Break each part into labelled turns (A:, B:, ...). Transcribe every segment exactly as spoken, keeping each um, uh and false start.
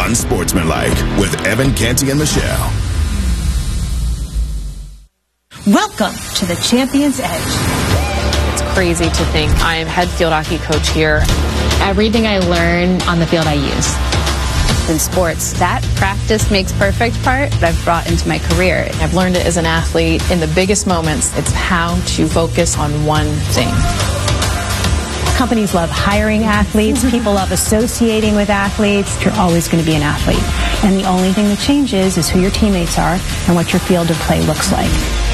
A: Unsportsmanlike with Evan Canty and Michelle.
B: Welcome to the Champions Edge.
C: It's crazy to think I am head field hockey coach here.
D: Everything I learn on the field I use.
E: In sports, that practice makes perfect part that I've brought into my career.
C: I've learned it as an athlete. In the biggest moments, it's how to focus on one thing.
B: Companies love hiring athletes. People love associating with athletes. You're always going to be an athlete. And the only thing that changes is who your teammates are and what your field of play looks like.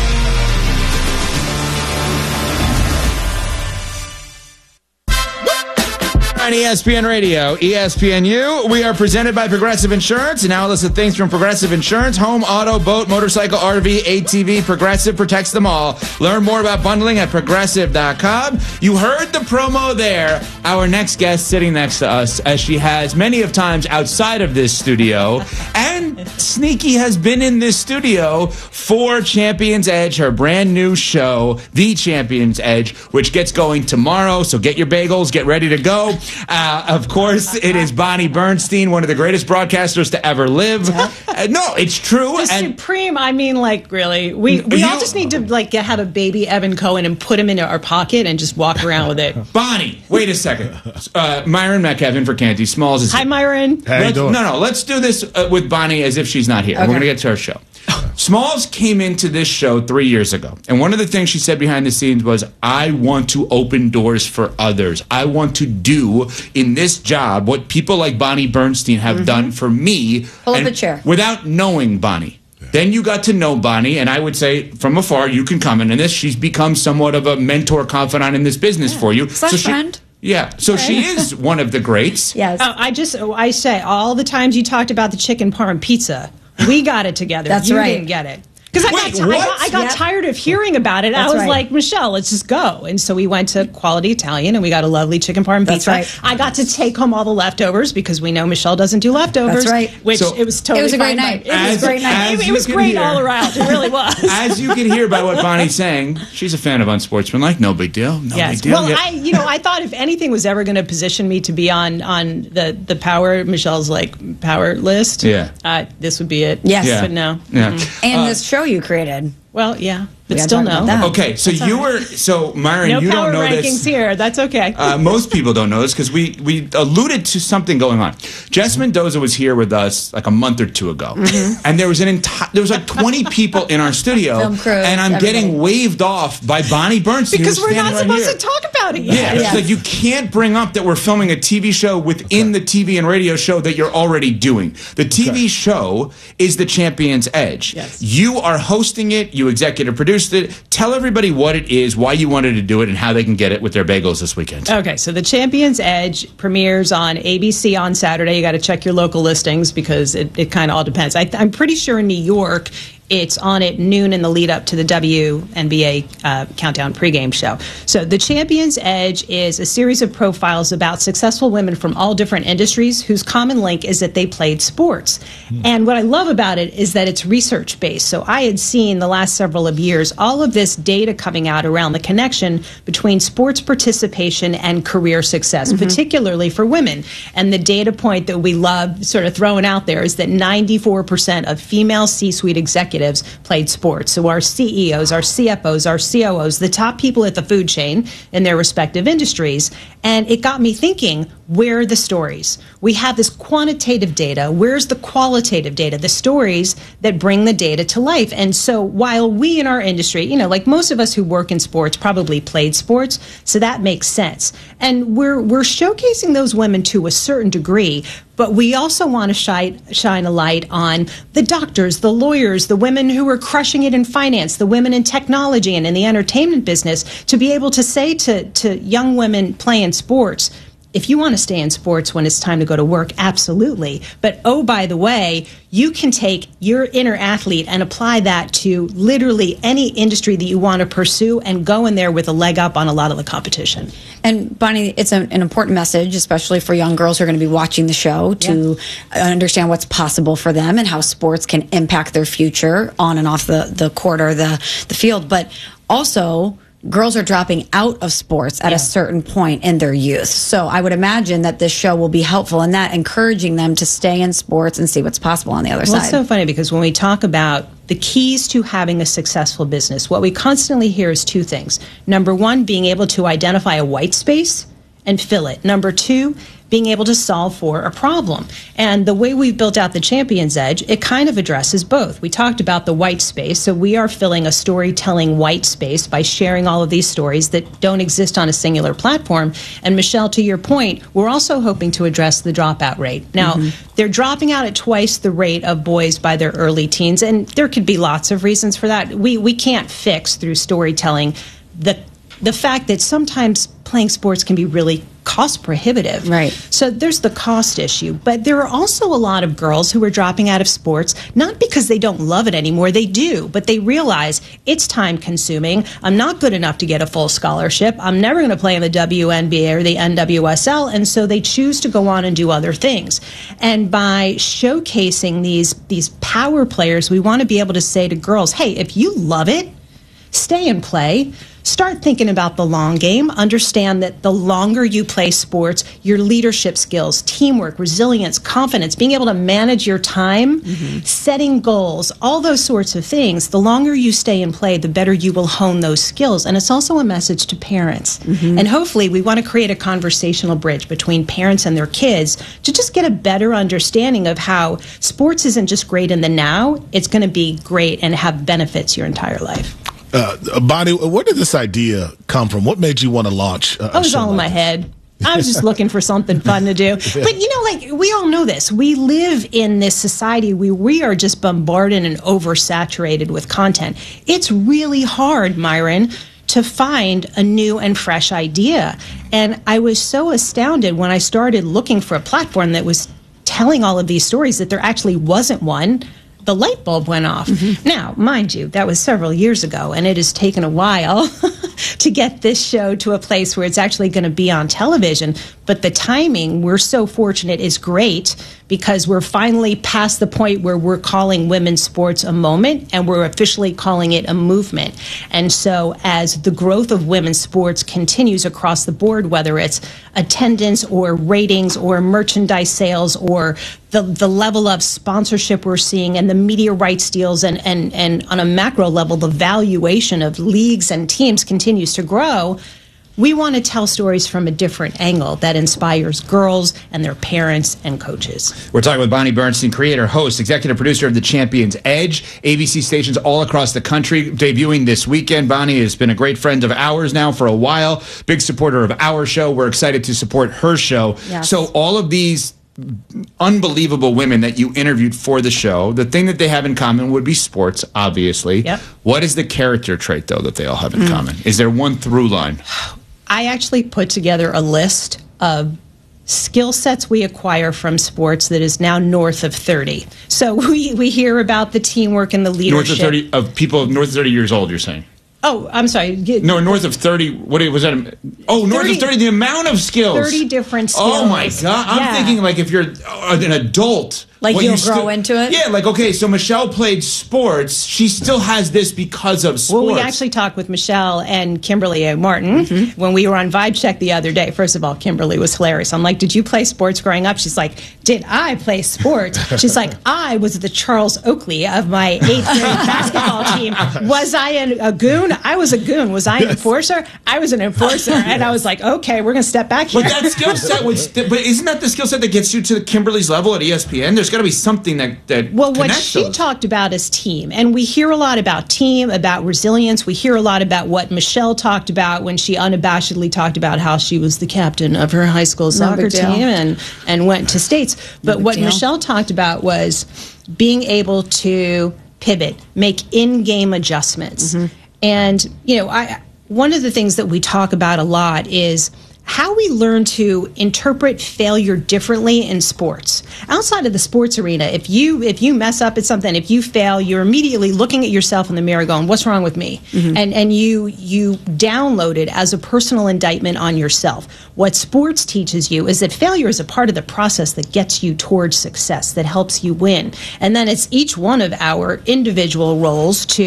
F: On E S P N Radio, E S P N U. We are presented by Progressive Insurance. And now a list of things from Progressive Insurance: home, auto, boat, motorcycle, R V, A T V. Progressive protects them all. Learn more about bundling at progressive dot com. You heard the promo there. Our next guest sitting next to us, as she has many of times outside of this studio, and Sneaky has been in this studio for Champions Edge, her brand new show, The Champions Edge, which gets going tomorrow. So get your bagels, get ready to go. Uh, of course, it is Bonnie Bernstein, one of the greatest broadcasters to ever live. Yeah. Uh, no, it's true.
G: The
F: and
G: supreme, I mean, like, really. We we
F: you,
G: all just need to, like, get, have a baby Evan Cohen and put him into our pocket and just walk around with it.
F: Bonnie, wait a second. Uh, Myron Metcalf in for Canty. Smalls is
G: Hi, Myron.
H: How you doing?
F: No, no, let's do this uh, with Bonnie as if she's not here. Okay. We're going to get to our show. Smalls came into this show three years ago, and one of the things she said behind the scenes was, I want to open doors for others. I want to do in this job what people like Bonnie Bernstein have mm-hmm. done for me.
E: Pull up a chair.
F: Without knowing Bonnie. Yeah. Then you got to know Bonnie, and I would say from afar, you can comment on this. She's become somewhat of a mentor, confidant in this business yeah. for you.
E: Slash
F: so she,
E: friend.
F: Yeah, so she is one of the greats.
E: Yes.
G: Oh, I just, I say, all the times you talked about the chicken parm pizza, we got it together.
E: That's
G: you
E: right.
G: didn't get it. Because I got,
F: Wait,
G: I got, I got
E: yep.
G: tired of hearing about it.
E: That's
G: I was
E: right.
G: like, Michelle, let's just go. And so we went to Quality Italian, and we got a lovely chicken parm
E: That's
G: pizza.
E: right.
G: I got to take home all the leftovers because we know Michelle doesn't do leftovers.
E: That's right.
G: Which
F: So,
G: it was totally
E: it was a great
G: fine
E: night.
G: by- It
F: As-
G: was a great night.
F: as
G: It, it
F: you
G: was
F: can
G: great
F: hear-
G: all around. It really was.
F: As you can hear by what Bonnie's saying, she's a fan of Unsportsmanlike. No big deal. No
G: Yes.
F: big deal.
G: Well,
F: Yeah.
G: I, you know, I thought if anything was ever going to position me to be on on the the power Michelle's like power list,
F: Yeah.
G: uh, this would be it.
E: Yes.
F: Yeah.
G: But no.
F: Yeah.
G: Mm-mm.
E: And
F: Uh,
E: this show you created.
G: Well, yeah, but
E: We gotta
G: still
E: talk about
G: no.
E: that.
F: Okay, so you were so Myron.
G: No
F: you
G: power
F: don't know
G: rankings
F: this.
G: here. That's okay.
F: Uh, most people don't know this because we we alluded to something going on. Jess Mendoza was here with us like a month or two ago,
E: Mm-hmm.
F: and there was an entire there was like twenty people in our studio,
E: Film crew,
F: and I'm
E: everybody.
F: getting waved off by Bonnie Bernstein
G: because
F: who's
G: we're not
F: standing right
G: supposed
F: here.
G: to talk about it
F: Yeah,
G: yet.
F: it's
E: Yes.
F: like you can't bring up that we're filming a T V show within the T V and radio show that you're already doing. The T V
H: Okay.
F: show is The Champions Edge.
G: Yes.
F: You are hosting it. You executive produced it. Tell everybody what it is, why you wanted to do it, and how they can get it with their bagels this weekend.
G: Okay, so the Champions Edge premieres on A B C on Saturday. You got to check your local listings because it, it kind of all depends. I, I'm pretty sure in New York, it's on at noon in the lead up to the W N B A uh, Countdown pregame show. So the Champions Edge is a series of profiles about successful women from all different industries whose common link is that they played sports. Mm. And what I love about it is that it's research based. So I had seen the last several of years all of this data coming out around the connection between sports participation and career success, mm-hmm. particularly for women. And the data point that we love sort of throwing out there is that ninety-four percent of female C-suite executives played sports. So our C E Os, our C F Os, our C O Os, the top people at the food chain in their respective industries. And it got me thinking, where are the stories? We have this quantitative data. Where's the qualitative data? The stories that bring the data to life. And so while we in our industry, you know, like most of us who work in sports probably played sports, so that makes sense. And we're we're showcasing those women to a certain degree, but we also want to shine, shine a light on the doctors, the lawyers, the women who are crushing it in finance, the women in technology and in the entertainment business, to be able to say to, to young women playing sports, if you want to stay in sports when it's time to go to work, absolutely. But, oh, by the way, you can take your inner athlete and apply that to literally any industry that you want to pursue and go in there with a leg up on a lot of the competition.
E: And Bonnie, it's a, an important message, especially for young girls who are going to be watching the show, to yeah. understand what's possible for them and how sports can impact their future on and off the, the court or the, the field. But also, girls are dropping out of sports at
G: Yeah.
E: a certain point in their youth. So I would imagine that this show will be helpful in that, encouraging them to stay in sports and see what's possible on the other
G: Well,
E: side.
G: it's so funny because when we talk about the keys to having a successful business, what we constantly hear is two things. Number one, being able to identify a white space and fill it. Number two, being able to solve for a problem. And the way we've built out the Champion's Edge, it kind of addresses both. We talked about the white space, so we are filling a storytelling white space by sharing all of these stories that don't exist on a singular platform. And Michelle, to your point, we're also hoping to address the dropout rate. Now, mm-hmm. they're dropping out at twice the rate of boys by their early teens, and there could be lots of reasons for that. We we can't fix through storytelling the the fact that sometimes playing sports can be really cost prohibitive.
E: Right.
G: So there's the cost issue. But there are also a lot of girls who are dropping out of sports, not because they don't love it anymore. They do. But they realize it's time consuming. I'm not good enough to get a full scholarship. I'm never going to play in the W N B A or the N W S L. And so they choose to go on and do other things. And by showcasing these, these power players, we want to be able to say to girls, hey, if you love it, stay and play. Start thinking about the long game. Understand that the longer you play sports, your leadership skills, teamwork, resilience, confidence, being able to manage your time, mm-hmm. setting goals, all those sorts of things, the longer you stay and play, the better you will hone those skills. And it's also a message to parents. Mm-hmm. And hopefully we want to create a conversational bridge between parents and their kids to just get a better understanding of how sports isn't just great in the now, it's going to be great and have benefits your entire life.
H: Uh, Bonnie, where did this idea come from? What made you want to launch a, a
G: I was
H: show
G: all in
H: like
G: my
H: this?
G: head. I was just looking for something fun to do. But, you know, like, we all know this. We live in this society where we are just bombarded and oversaturated with content. It's really hard, Myron, to find a new and fresh idea. And I was so astounded when I started looking for a platform that was telling all of these stories that there actually wasn't one. The light bulb went off. Mm-hmm. Now, mind you, that was several years ago, and it has taken a while to get this show to a place where it's actually going to be on television. But the timing, we're so fortunate, is great because we're finally past the point where we're calling women's sports a moment, and we're officially calling it a movement. And so as the growth of women's sports continues across the board, whether it's attendance or ratings or merchandise sales or the, the level of sponsorship we're seeing and the media rights deals and, and, and on a macro level, the valuation of leagues and teams continues to grow, we want to tell stories from a different angle that inspires girls and their parents and coaches.
F: We're talking with Bonnie Bernstein, creator, host, executive producer of The Champion's Edge, A B C stations all across the country, debuting this weekend. Bonnie has been a great friend of ours now for a while, big supporter of our show. We're excited to support her show.
E: Yes.
F: So all of these unbelievable women that you interviewed for the show, the thing that they have in common would be sports, obviously.
G: Yep.
F: What is the character trait, though, that they all have in mm. common? Is there one through line?
G: I actually put together a list of skill sets we acquire from sports that is now north of thirty. So we, we hear about the teamwork and the leadership.
F: North of thirty, of people north of thirty years old, you're saying?
G: Oh, I'm sorry.
F: No, north of thirty. What was that? Oh, north thirty, of thirty. The amount of skills.
G: thirty different skills.
F: Oh my God! I'm
G: yeah.
F: thinking like if you're an adult,
E: like you'll
F: you
E: grow
F: sti-
E: into it.
F: Yeah, like okay, so Michelle played sports. She still has this because of sports.
G: Well, we actually talked with Michelle and Kimberly A. Martin mm-hmm. when we were on Vibe Check the other day. First of all, Kimberly was hilarious. I'm like, "Did you play sports growing up?" She's like, "Did I play sports?" She's like, "I was the Charles Oakley of my eighth grade basketball team. Was I a, a goon? I was a goon. Was I an enforcer? I was an enforcer." And I was like, okay, we're going to step back here.
F: But that skill set would, st- but isn't that the skill set that gets you to Kimberly's level at E S P N? There's got to be something that, that
G: well, what she
F: those.
G: talked about is team. And we hear a lot about team, about resilience. We hear a lot about what Michelle talked about when she unabashedly talked about how she was the captain of her high school soccer team and, and went to states. But
E: no
G: what
E: deal.
G: Michelle talked about was being able to pivot, make in-game adjustments. Mm-hmm. And, you know, I one of the things that we talk about a lot is how we learn to interpret failure differently in sports. Outside of the sports arena, if you if you mess up at something, if you fail, you're immediately looking at yourself in the mirror going, what's wrong with me? Mm-hmm. And and you you download it as a personal indictment on yourself. What sports teaches you is that failure is a part of the process that gets you towards success, that helps you win. And then it's each one of our individual roles to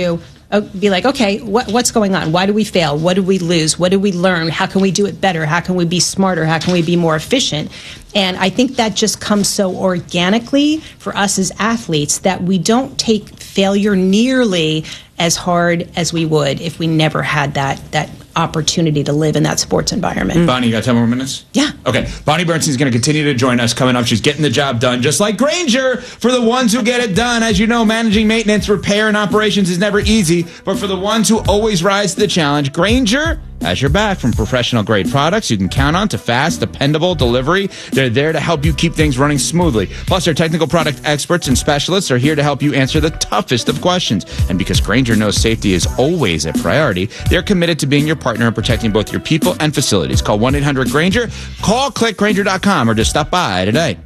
G: uh, be like, okay, what, what's going on? Why do we fail? What did we lose? What did we learn? How can we do it better? How can we be smarter? How can we be more efficient? And I think that just comes so organically for us as athletes that we don't take failure nearly as hard as we would if we never had that that opportunity to live in that sports environment.
F: Bonnie, you got ten more minutes?
G: Yeah.
F: Okay. Bonnie Bernstein's going to continue to join us coming up. She's getting the job done, just like Grainger, for the ones who get it done. As you know, managing maintenance, repair, and operations is never easy, but for the ones who always rise to the challenge, Grainger has your back. From professional-grade products you can count on to fast, dependable delivery, they're there to help you keep things running smoothly. Plus, their technical product experts and specialists are here to help you answer the toughest of questions. And because Grainger knows safety is always a priority, they're committed to being your partner in protecting both your people and facilities. Call one eight hundred Grainger, call click grainger dot com, or just stop by today.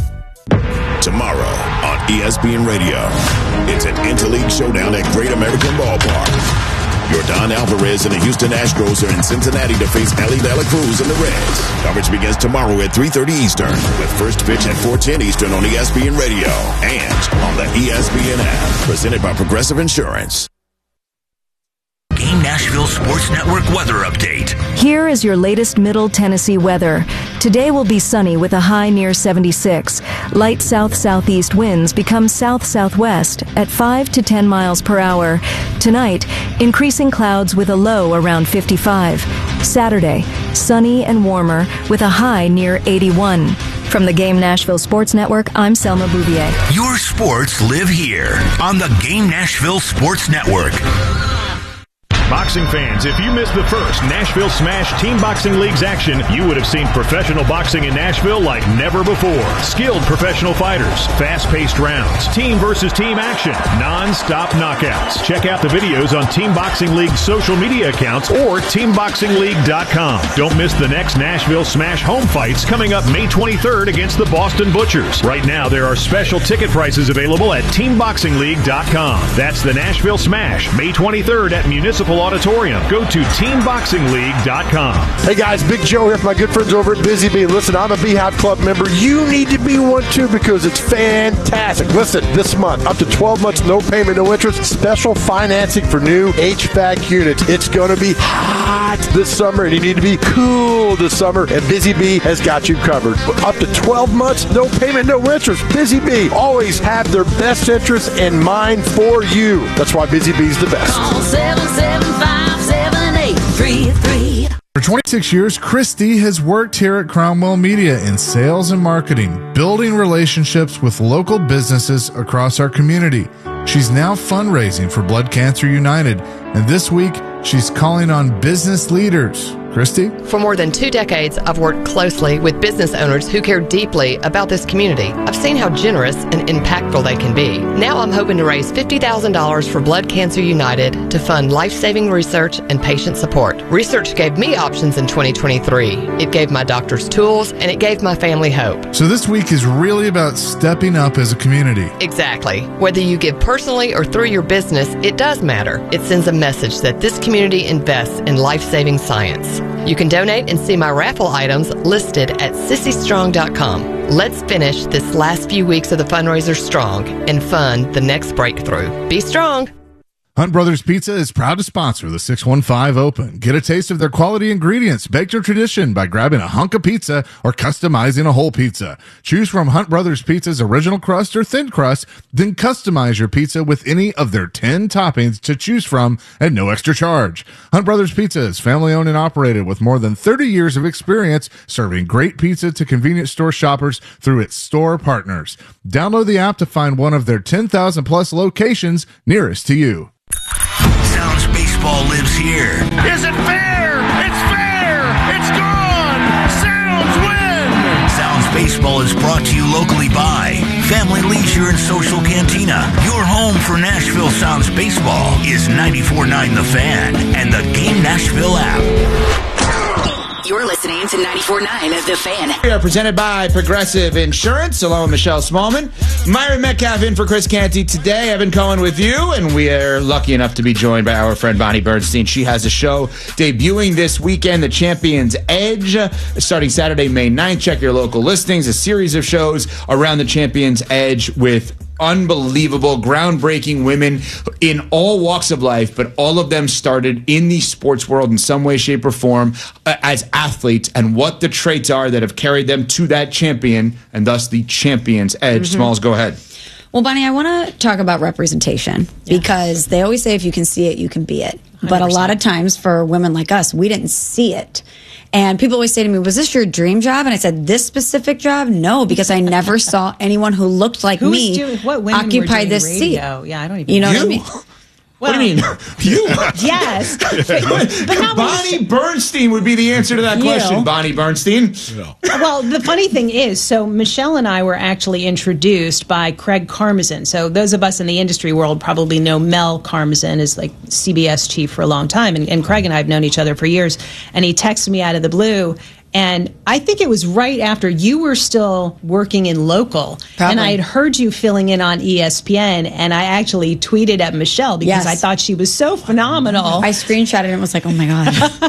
A: Tomorrow on E S P N Radio, it's an Interleague showdown at Great American Ballpark. Yordan Alvarez and the Houston Astros are in Cincinnati to face Ellie De La Cruz and the Reds. Coverage begins tomorrow at three thirty Eastern, with first pitch at four ten Eastern on E S P N Radio and on the E S P N app. Presented by Progressive Insurance.
I: Game Nashville Sports Network weather update.
J: Here is your latest Middle Tennessee weather. Today will be sunny with a high near seventy-six. Light south-southeast winds become south-southwest at five to ten miles per hour. Tonight, increasing clouds with a low around fifty-five. Saturday, sunny and warmer with a high near eighty-one. From the Game Nashville Sports Network, I'm Selma Bouvier.
I: Your sports live here on the Game Nashville Sports Network.
K: Boxing fans, if you missed the first Nashville Smash Team Boxing League's action, you would have seen professional boxing in Nashville like never before. Skilled professional fighters, fast-paced rounds, team versus team action, non-stop knockouts. Check out the videos on Team Boxing League's social media accounts or team boxing league dot com. Don't miss the next Nashville Smash home fights coming up May twenty-third against the Boston Butchers. Right now, there are special ticket prices available at team boxing league dot com. That's the Nashville Smash, May twenty-third at Municipal Auditorium. Go to team boxing league dot com.
L: Hey guys, Big Joe here from my good friends over at Busy Bee. Listen, I'm a Beehive Club member. You need to be one too because it's fantastic. Listen, this month, up to twelve months, no payment, no interest, special financing for new H V A C units. It's going to be hot this summer and you need to be cool this summer, and Busy Bee has got you covered. Up to twelve months, no payment, no interest. Busy Bee always have their best interests in mind for you. That's why Busy Bee's the best.
M: Call seven seven five seven eight three three.
N: For twenty-six years, Christy has worked here at Cromwell Media in sales and marketing, building relationships with local businesses across our community. She's now fundraising for Blood Cancer United, and this week, she's calling on business leaders. Christy?
O: For more than two decades, I've worked closely with business owners who care deeply about this community. I've seen how generous and impactful they can be. Now I'm hoping to raise fifty thousand dollars for Blood Cancer United to fund life-saving research and patient support. Research gave me options in twenty twenty-three. It gave my doctors tools, and it gave my family hope.
N: So this week is really about stepping up as a community.
O: Exactly. Whether you give personally or through your business, it does matter. It sends a message that this community invests in life-saving science. You can donate and see my raffle items listed at sissy strong dot com. Let's finish this last few weeks of the fundraiser strong and fund the next breakthrough. Be strong.
N: Hunt Brothers Pizza is proud to sponsor the six one five Open. Get a taste of their quality ingredients, baked to tradition by grabbing a hunk of pizza or customizing a whole pizza. Choose from Hunt Brothers Pizza's original crust or thin crust, then customize your pizza with any of their ten toppings to choose from at no extra charge. Hunt Brothers Pizza is family owned and operated with more than thirty years of experience serving great pizza to convenience store shoppers through its store partners. Download the app to find one of their ten thousand plus locations nearest to you.
I: Sounds Baseball lives here.
M: Is it fair? It's fair! It's gone! Sounds win!
I: Sounds Baseball is brought to you locally by Family Leisure and Social Cantina. Your home for Nashville Sounds Baseball is ninety-four point nine The Fan and the Game Nashville app.
P: You're listening to ninety-four point nine The Fan.
F: We are presented by Progressive Insurance, along with Michelle Smallman. Myron Metcalf in for Chris Canty today. Evan Cohen with you, and we are lucky enough to be joined by our friend Bonnie Bernstein. She has a show debuting this weekend, The Champion's Edge, starting Saturday, May ninth. Check your local listings. A series of shows around The Champion's Edge with unbelievable, groundbreaking women in all walks of life, but all of them started in the sports world in some way, shape, or form uh, as athletes, and what the traits are that have carried them to that champion, and thus the champion's edge. Mm-hmm. Smalls, go ahead.
E: Well, Bonnie, I want to talk about representation yeah. because they always say if you can see it, you can be it. one hundred percent. But a lot of times for women like us, we didn't see it. And people always say to me, was this your dream job? And I said, this specific job? No, because I never saw anyone who looked like
G: who
E: me
G: doing, what women
E: occupy
G: were doing
E: this
G: radio?
E: seat.
G: Yeah, I don't even
E: you know
F: you?
E: what I mean?
F: Well, what do you mean? You?
G: Yes. but,
F: but not Bonnie Bernstein would be the answer to that
G: you.
F: question. Bonnie Bernstein?
H: No.
G: Well, the funny thing is, so Michelle and I were actually introduced by Craig Karmazin. So those of us in the industry world probably know Mel Karmazin as like C B S chief for a long time. And, and Craig and I have known each other for years. And he texted me out of the blue. And I think it was right after you were still working in local. Probably. And I had heard you filling in on E S P N. And I actually tweeted at Michelle because yes. I thought she was so phenomenal.
E: I screenshotted it and was like, oh my God.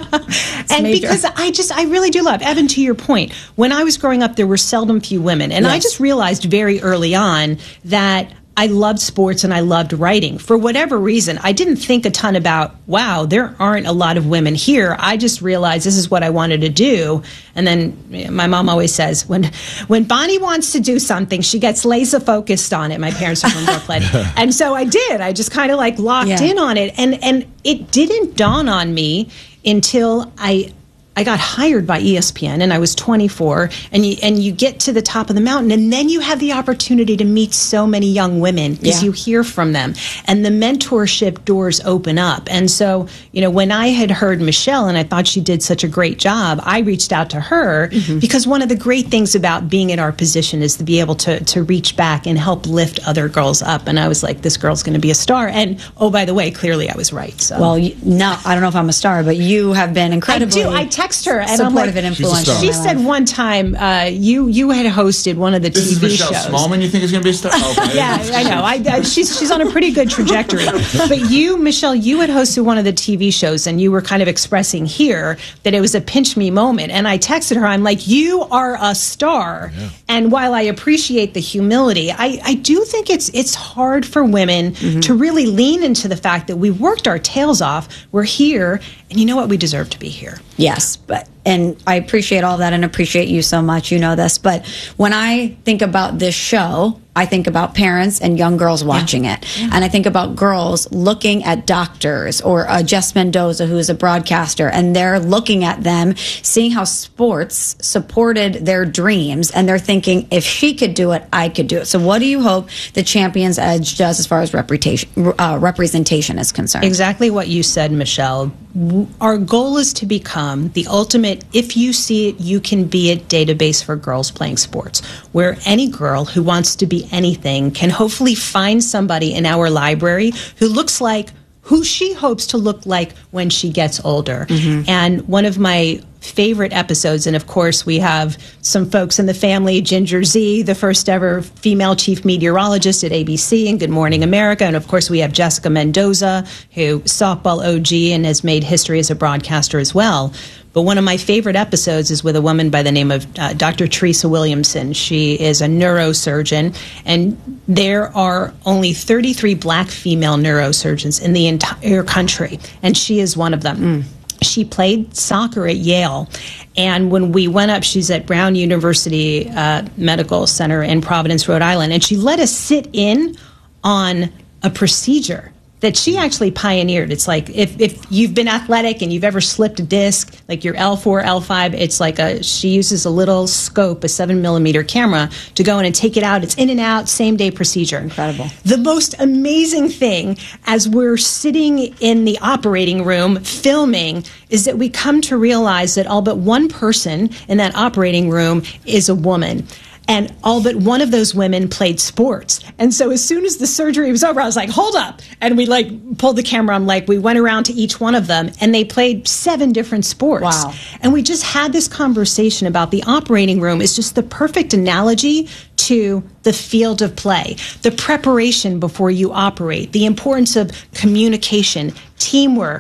G: And
E: major.
G: because I just, I really do love, Evan, to your point, when I was growing up, there were seldom few women. And yes. I just realized very early on that I loved sports and I loved writing. For whatever reason, I didn't think a ton about, wow, there aren't a lot of women here. I just realized this is what I wanted to do. And then my mom always says, when when Bonnie wants to do something, she gets laser focused on it. My parents are from Brooklyn. And so I did. I just kind of like locked yeah. in on it. And, and it didn't dawn on me until I... I got hired by E S P N, and I was twenty-four, and you and you get to the top of the mountain, and then you have the opportunity to meet so many young women because yeah. you hear from them, and the mentorship doors open up. And so, you know, when I had heard Michelle, and I thought she did such a great job, I reached out to her mm-hmm. because one of the great things about being in our position is to be able to to reach back and help lift other girls up. And I was like, this girl's going to be a star. And oh, by the way, clearly I was right. So.
E: Well, you, no, I don't know if I'm a star, but you have been incredibly.
G: I do. I text her and
E: supportive
G: I'm like,
E: and influential.
G: She said one time uh, you you had hosted one of the
F: this
G: T V
F: is Michelle
G: shows.
F: Smallman, you think is going to be a star? Okay.
G: Yeah, I know. I, I, she's she's on a pretty good trajectory. But you, Michelle, you had hosted one of the T V shows, and you were kind of expressing here that it was a pinch me moment. And I texted her. I'm like, you are a star. Yeah. And while I appreciate the humility, I, I do think it's it's hard for women mm-hmm. to really lean into the fact that we worked our tails off. We're here, and you know what? We deserve to be here.
E: Yes, but and I appreciate all that and appreciate you so much. You know this. But when I think about this show, I think about parents and young girls watching yeah. it. Yeah. And I think about girls looking at doctors or uh, Jess Mendoza, who is a broadcaster, and they're looking at them, seeing how sports supported their dreams. And they're thinking, if she could do it, I could do it. So what do you hope the Champion's Edge does as far as reputation, uh, representation is concerned?
G: Exactly what you said, Michelle. Our goal is to become the ultimate, if you see it, you can be it database for girls playing sports, where any girl who wants to be anything can hopefully find somebody in our library who looks like who she hopes to look like when she gets older. Mm-hmm. And one of my favorite episodes, and of course we have some folks in the family, Ginger Z, the first ever female chief meteorologist at A B C and Good Morning America, and of course we have Jessica Mendoza, who softball O G and has made history as a broadcaster as well. But one of my favorite episodes is with a woman by the name of uh, Doctor Teresa Williamson. She is a neurosurgeon, and there are only thirty-three black female neurosurgeons in the entire country, and she is one of them. Mm. She played soccer at Yale, and when we went up, she's at Brown University uh, Medical Center in Providence, Rhode Island, and she let us sit in on a procedure that she actually pioneered. It's like if, if you've been athletic and you've ever slipped a disc, like your L four, L five, it's like a, she uses a little scope, a seven millimeter camera to go in and take it out. It's in and out, same day procedure.
E: Incredible.
G: The most amazing thing as we're sitting in the operating room filming is that we come to realize that all but one person in that operating room is a woman. And all but one of those women played sports. And so as soon as the surgery was over, I was like, hold up. And we like pulled the camera on, like we went around to each one of them and they played seven different sports.
E: Wow.
G: And we just had this conversation about the operating room is just the perfect analogy to the field of play, the preparation before you operate, the importance of communication, teamwork,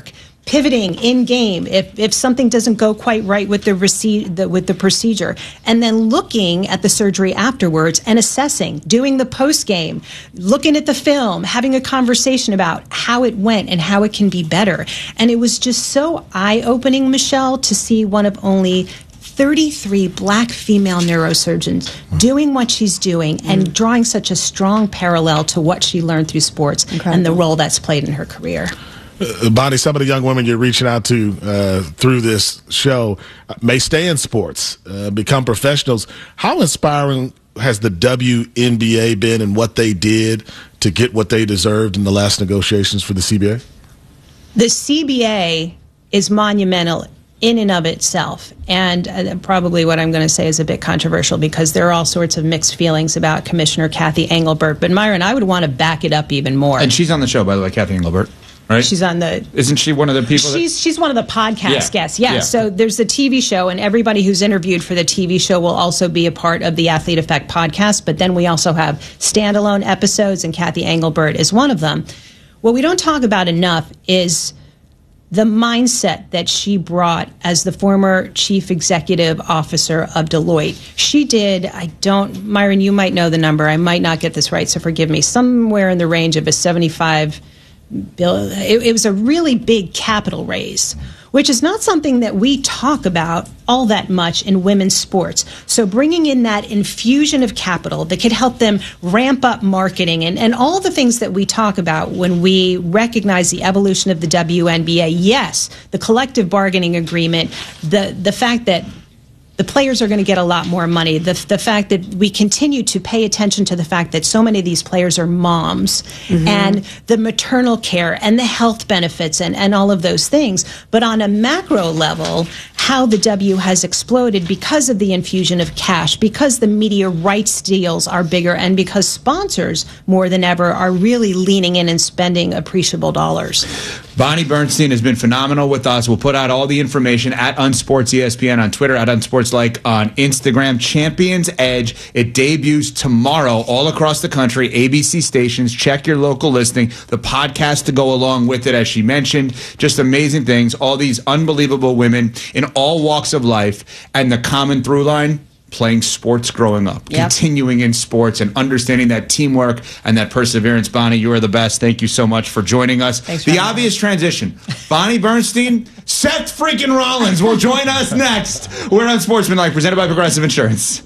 G: pivoting in game if, if something doesn't go quite right with the, rece- the with the procedure, and then looking at the surgery afterwards and assessing, doing the post game, looking at the film, having a conversation about how it went and how it can be better. And it was just so eye-opening, Michelle, to see one of only thirty-three black female neurosurgeons doing what she's doing and mm. drawing such a strong parallel to what she learned through sports Incredible. And the role that's played in her career.
H: Uh, Bonnie, some of the young women you're reaching out to uh, through this show may stay in sports, uh, become professionals. How inspiring has the W N B A been and what they did to get what they deserved in the last negotiations for the C B A?
G: The C B A is monumental in and of itself. And uh, probably what I'm going to say is a bit controversial because there are all sorts of mixed feelings about Commissioner Kathy Engelbert. But Myron, I would want to back it up even more.
F: And she's on the show, by the way, Kathy Engelbert. Right?
G: She's on the...
F: Isn't she one of the people that...
G: She's, she's one of the podcast
F: yeah.
G: guests, yeah.
F: yeah.
G: So there's the T V show, and everybody who's interviewed for the T V show will also be a part of the Athlete Effect podcast. But then we also have standalone episodes, and Kathy Engelbert is one of them. What we don't talk about enough is the mindset that she brought as the former chief executive officer of Deloitte. She did, I don't, Myron, you might know the number. I might not get this right, so forgive me. Somewhere in the range of a seventy-five billion. It, it was a really big capital raise, which is not something that we talk about all that much in women's sports. So bringing in that infusion of capital that could help them ramp up marketing and, and all the things that we talk about when we recognize the evolution of the W N B A. Yes, the collective bargaining agreement, the, the fact that the players are going to get a lot more money. The, the fact that we continue to pay attention to the fact that so many of these players are moms mm-hmm. and the maternal care and the health benefits and, and all of those things. But on a macro level, how the W has exploded because of the infusion of cash, because the media rights deals are bigger, and because sponsors more than ever are really leaning in and spending appreciable dollars.
F: Bonnie Bernstein has been phenomenal with us. We'll put out all the information at Unsports E S P N on Twitter, at Unsports Like on Instagram. Champions Edge, it debuts tomorrow all across the country, A B C stations. Check your local listing. The podcast to go along with it, as she mentioned. Just amazing things. All these unbelievable women in all walks of life. And the common through line, playing sports growing up, yep. continuing in sports and understanding that teamwork and that perseverance. Bonnie, you are the best. Thank you so much for joining us.
G: Thanks
F: the obvious transition. Bonnie Bernstein, Seth freaking Rollins will join us next. We're on Sportsmanlike, presented by Progressive Insurance.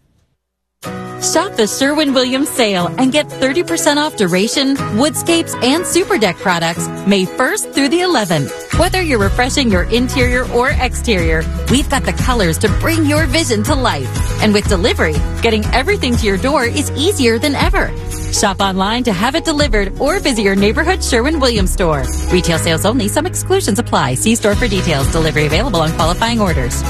Q: Shop the Sherwin-Williams sale and get thirty percent off duration, woodscapes, and super deck products May first through the eleventh. Whether you're refreshing your interior or exterior, we've got the colors to bring your vision to life. And with delivery, getting everything to your door is easier than ever. Shop online to have it delivered or visit your neighborhood Sherwin-Williams store. Retail sales only. Some exclusions apply. See store for details. Delivery available on qualifying orders.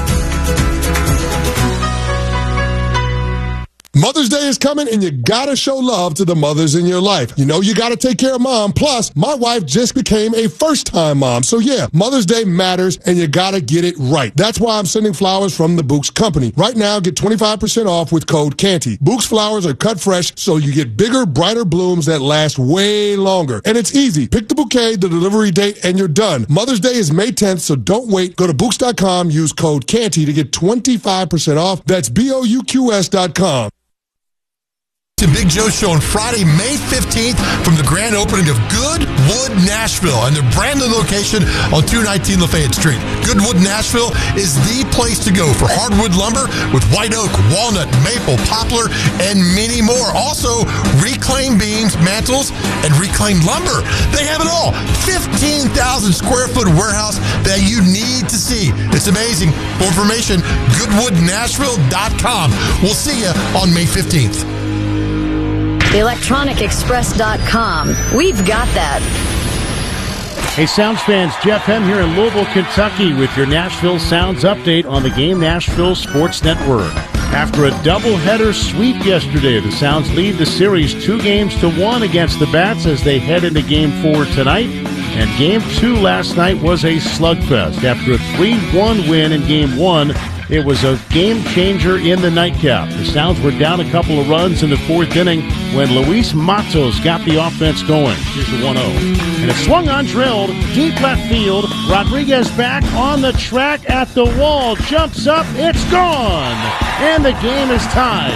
R: Mother's Day is coming, and you gotta show love to the mothers in your life. You know you gotta take care of mom. Plus, my wife just became a first-time mom. So yeah, Mother's Day matters, and you gotta get it right. That's why I'm sending flowers from the Books Company. Right now, get twenty-five percent off with code Canty. Books flowers are cut fresh, so you get bigger, brighter blooms that last way longer. And it's easy. Pick the bouquet, the delivery date, and you're done. Mother's Day is May tenth, so don't wait. Go to Books dot com, use code Canty to get twenty-five percent off. That's B O U Q S dot com.
S: To Big Joe's show on Friday, May fifteenth from the grand opening of Goodwood Nashville and their brand new location on two nineteen Lafayette Street. Goodwood Nashville is the place to go for hardwood lumber with white oak, walnut, maple, poplar, and many more. Also, reclaimed beams, mantles, and reclaimed lumber. They have it all. fifteen thousand square foot warehouse that you need to see. It's amazing. For information, goodwood nashville dot com. We'll see you on May fifteenth.
T: electronic express dot com. We've got that.
U: Hey, Sounds fans, Jeff Hem here in Louisville, Kentucky with your Nashville Sounds update on the Game Nashville Sports Network. After a doubleheader sweep yesterday, the Sounds lead the series two games to one against the Bats as they head into Game four tonight. And Game two last night was a slugfest. After a three one win in Game one, It was a game changer in the nightcap. The Sounds were down a couple of runs in the fourth inning when Luis Matos got the offense going. Here's the one oh. And it swung on, drilled, deep left field. Rodriguez back on the track at the wall. Jumps up, it's gone. And the game is tied.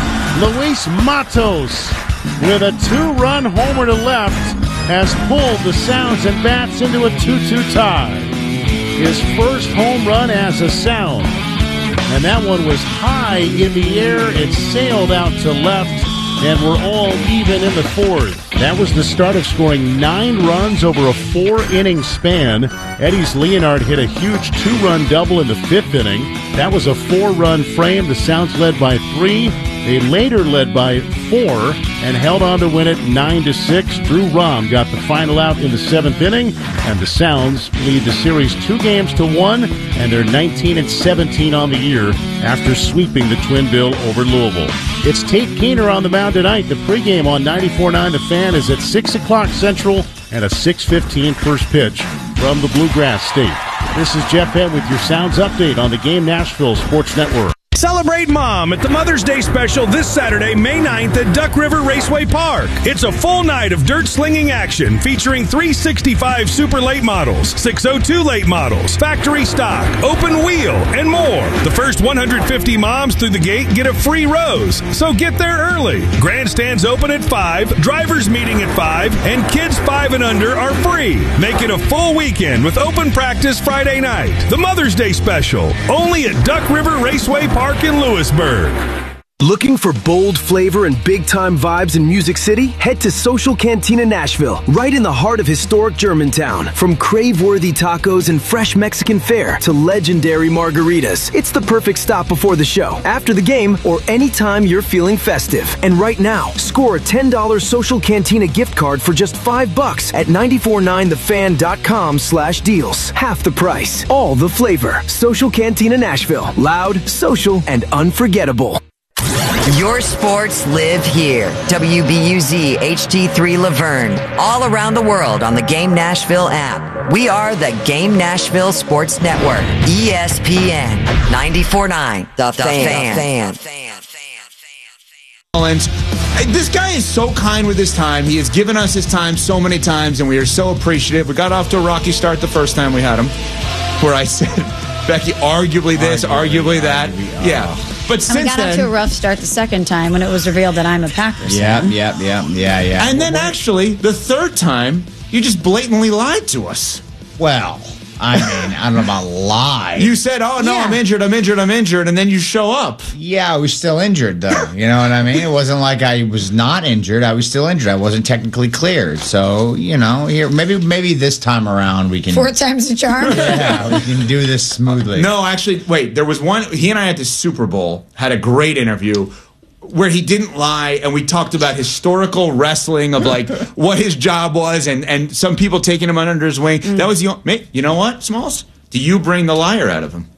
U: Luis Matos, with a two-run homer to left, has pulled the Sounds and Bats into a two two tie. His first home run as a Sound. And that one was high in the air. It sailed out to left, and we're all even in the fourth. That was the start of scoring nine runs over a four-inning span. Eddie's Leonard hit a huge two-run double in the fifth inning. That was a four-run frame. The Sounds led by three. They later led by four and held on to win it nine to six. Drew Rahm got the final out in the seventh inning, and the Sounds lead the series two games to one, and they're nineteen and seventeen on the year after sweeping the Twin Bill over Louisville. It's Tate Keener on the mound tonight. The pregame on ninety-four point nine The Fan is at six o'clock Central and a six fifteen first pitch from the Bluegrass State. This is Jeff Head with your Sounds update on the Game Nashville Sports Network.
K: Celebrate Mom at the Mother's Day special this Saturday, May ninth at Duck River Raceway Park. It's a full night of dirt slinging action featuring three sixty-five Super Late models, six oh two Late models, factory stock, open wheel, and more. The first one hundred fifty moms through the gate get a free rose, so get there early. Grandstands open at five, drivers meeting at five, and kids five and under are free. Make it a full weekend with open practice Friday night. The Mother's Day special, only at Duck River Raceway Park in Lewisburg.
D: Looking for bold flavor and big-time vibes in Music City? Head to Social Cantina Nashville, right in the heart of historic Germantown. From crave-worthy tacos and fresh Mexican fare to legendary margaritas, it's the perfect stop before the show, after the game, or anytime you're feeling festive. And right now, score a ten dollars Social Cantina gift card for just five bucks at nine four nine the fan dot com slash deals. Half the price, all the flavor. Social Cantina Nashville, loud, social, and unforgettable.
T: Your sports live here. W B U Z H D three Laverne. All around the world on the Game Nashville app. We are the Game Nashville Sports Network. E S P N ninety-four point nine The, the Fan. fan.
F: This guy is so kind with his time. He has given us his time so many times, and we are so appreciative. We got off to a rocky start the first time we had him, where I said, Becky, arguably this, arguably, arguably that. Arguably, yeah. But
E: and
F: since
E: we got
F: then,
E: off to a rough start the second time when it was revealed that I'm a Packers
V: yeah,
E: fan.
V: Yeah, yeah, yeah, yeah.
F: And then actually, the third time, you just blatantly lied to us.
V: Well, I mean, I don't know about lie.
F: You said, oh, no,
E: Yeah.
F: I'm injured, I'm injured, I'm injured, and then you show up.
V: Yeah, I was still injured, though. You know what I mean? It wasn't like I was not injured. I was still injured. I wasn't technically cleared. So, you know, here maybe maybe this time around we can...
E: Four times the charm?
V: Yeah, we can do this smoothly.
F: No, actually, wait, there was one, he and I at the Super Bowl had a great interview where he didn't lie, and we talked about historical wrestling of like what his job was, and, and some people taking him under his wing. Mm. That was the only, you know what, Smalls? Do you bring the liar out of him?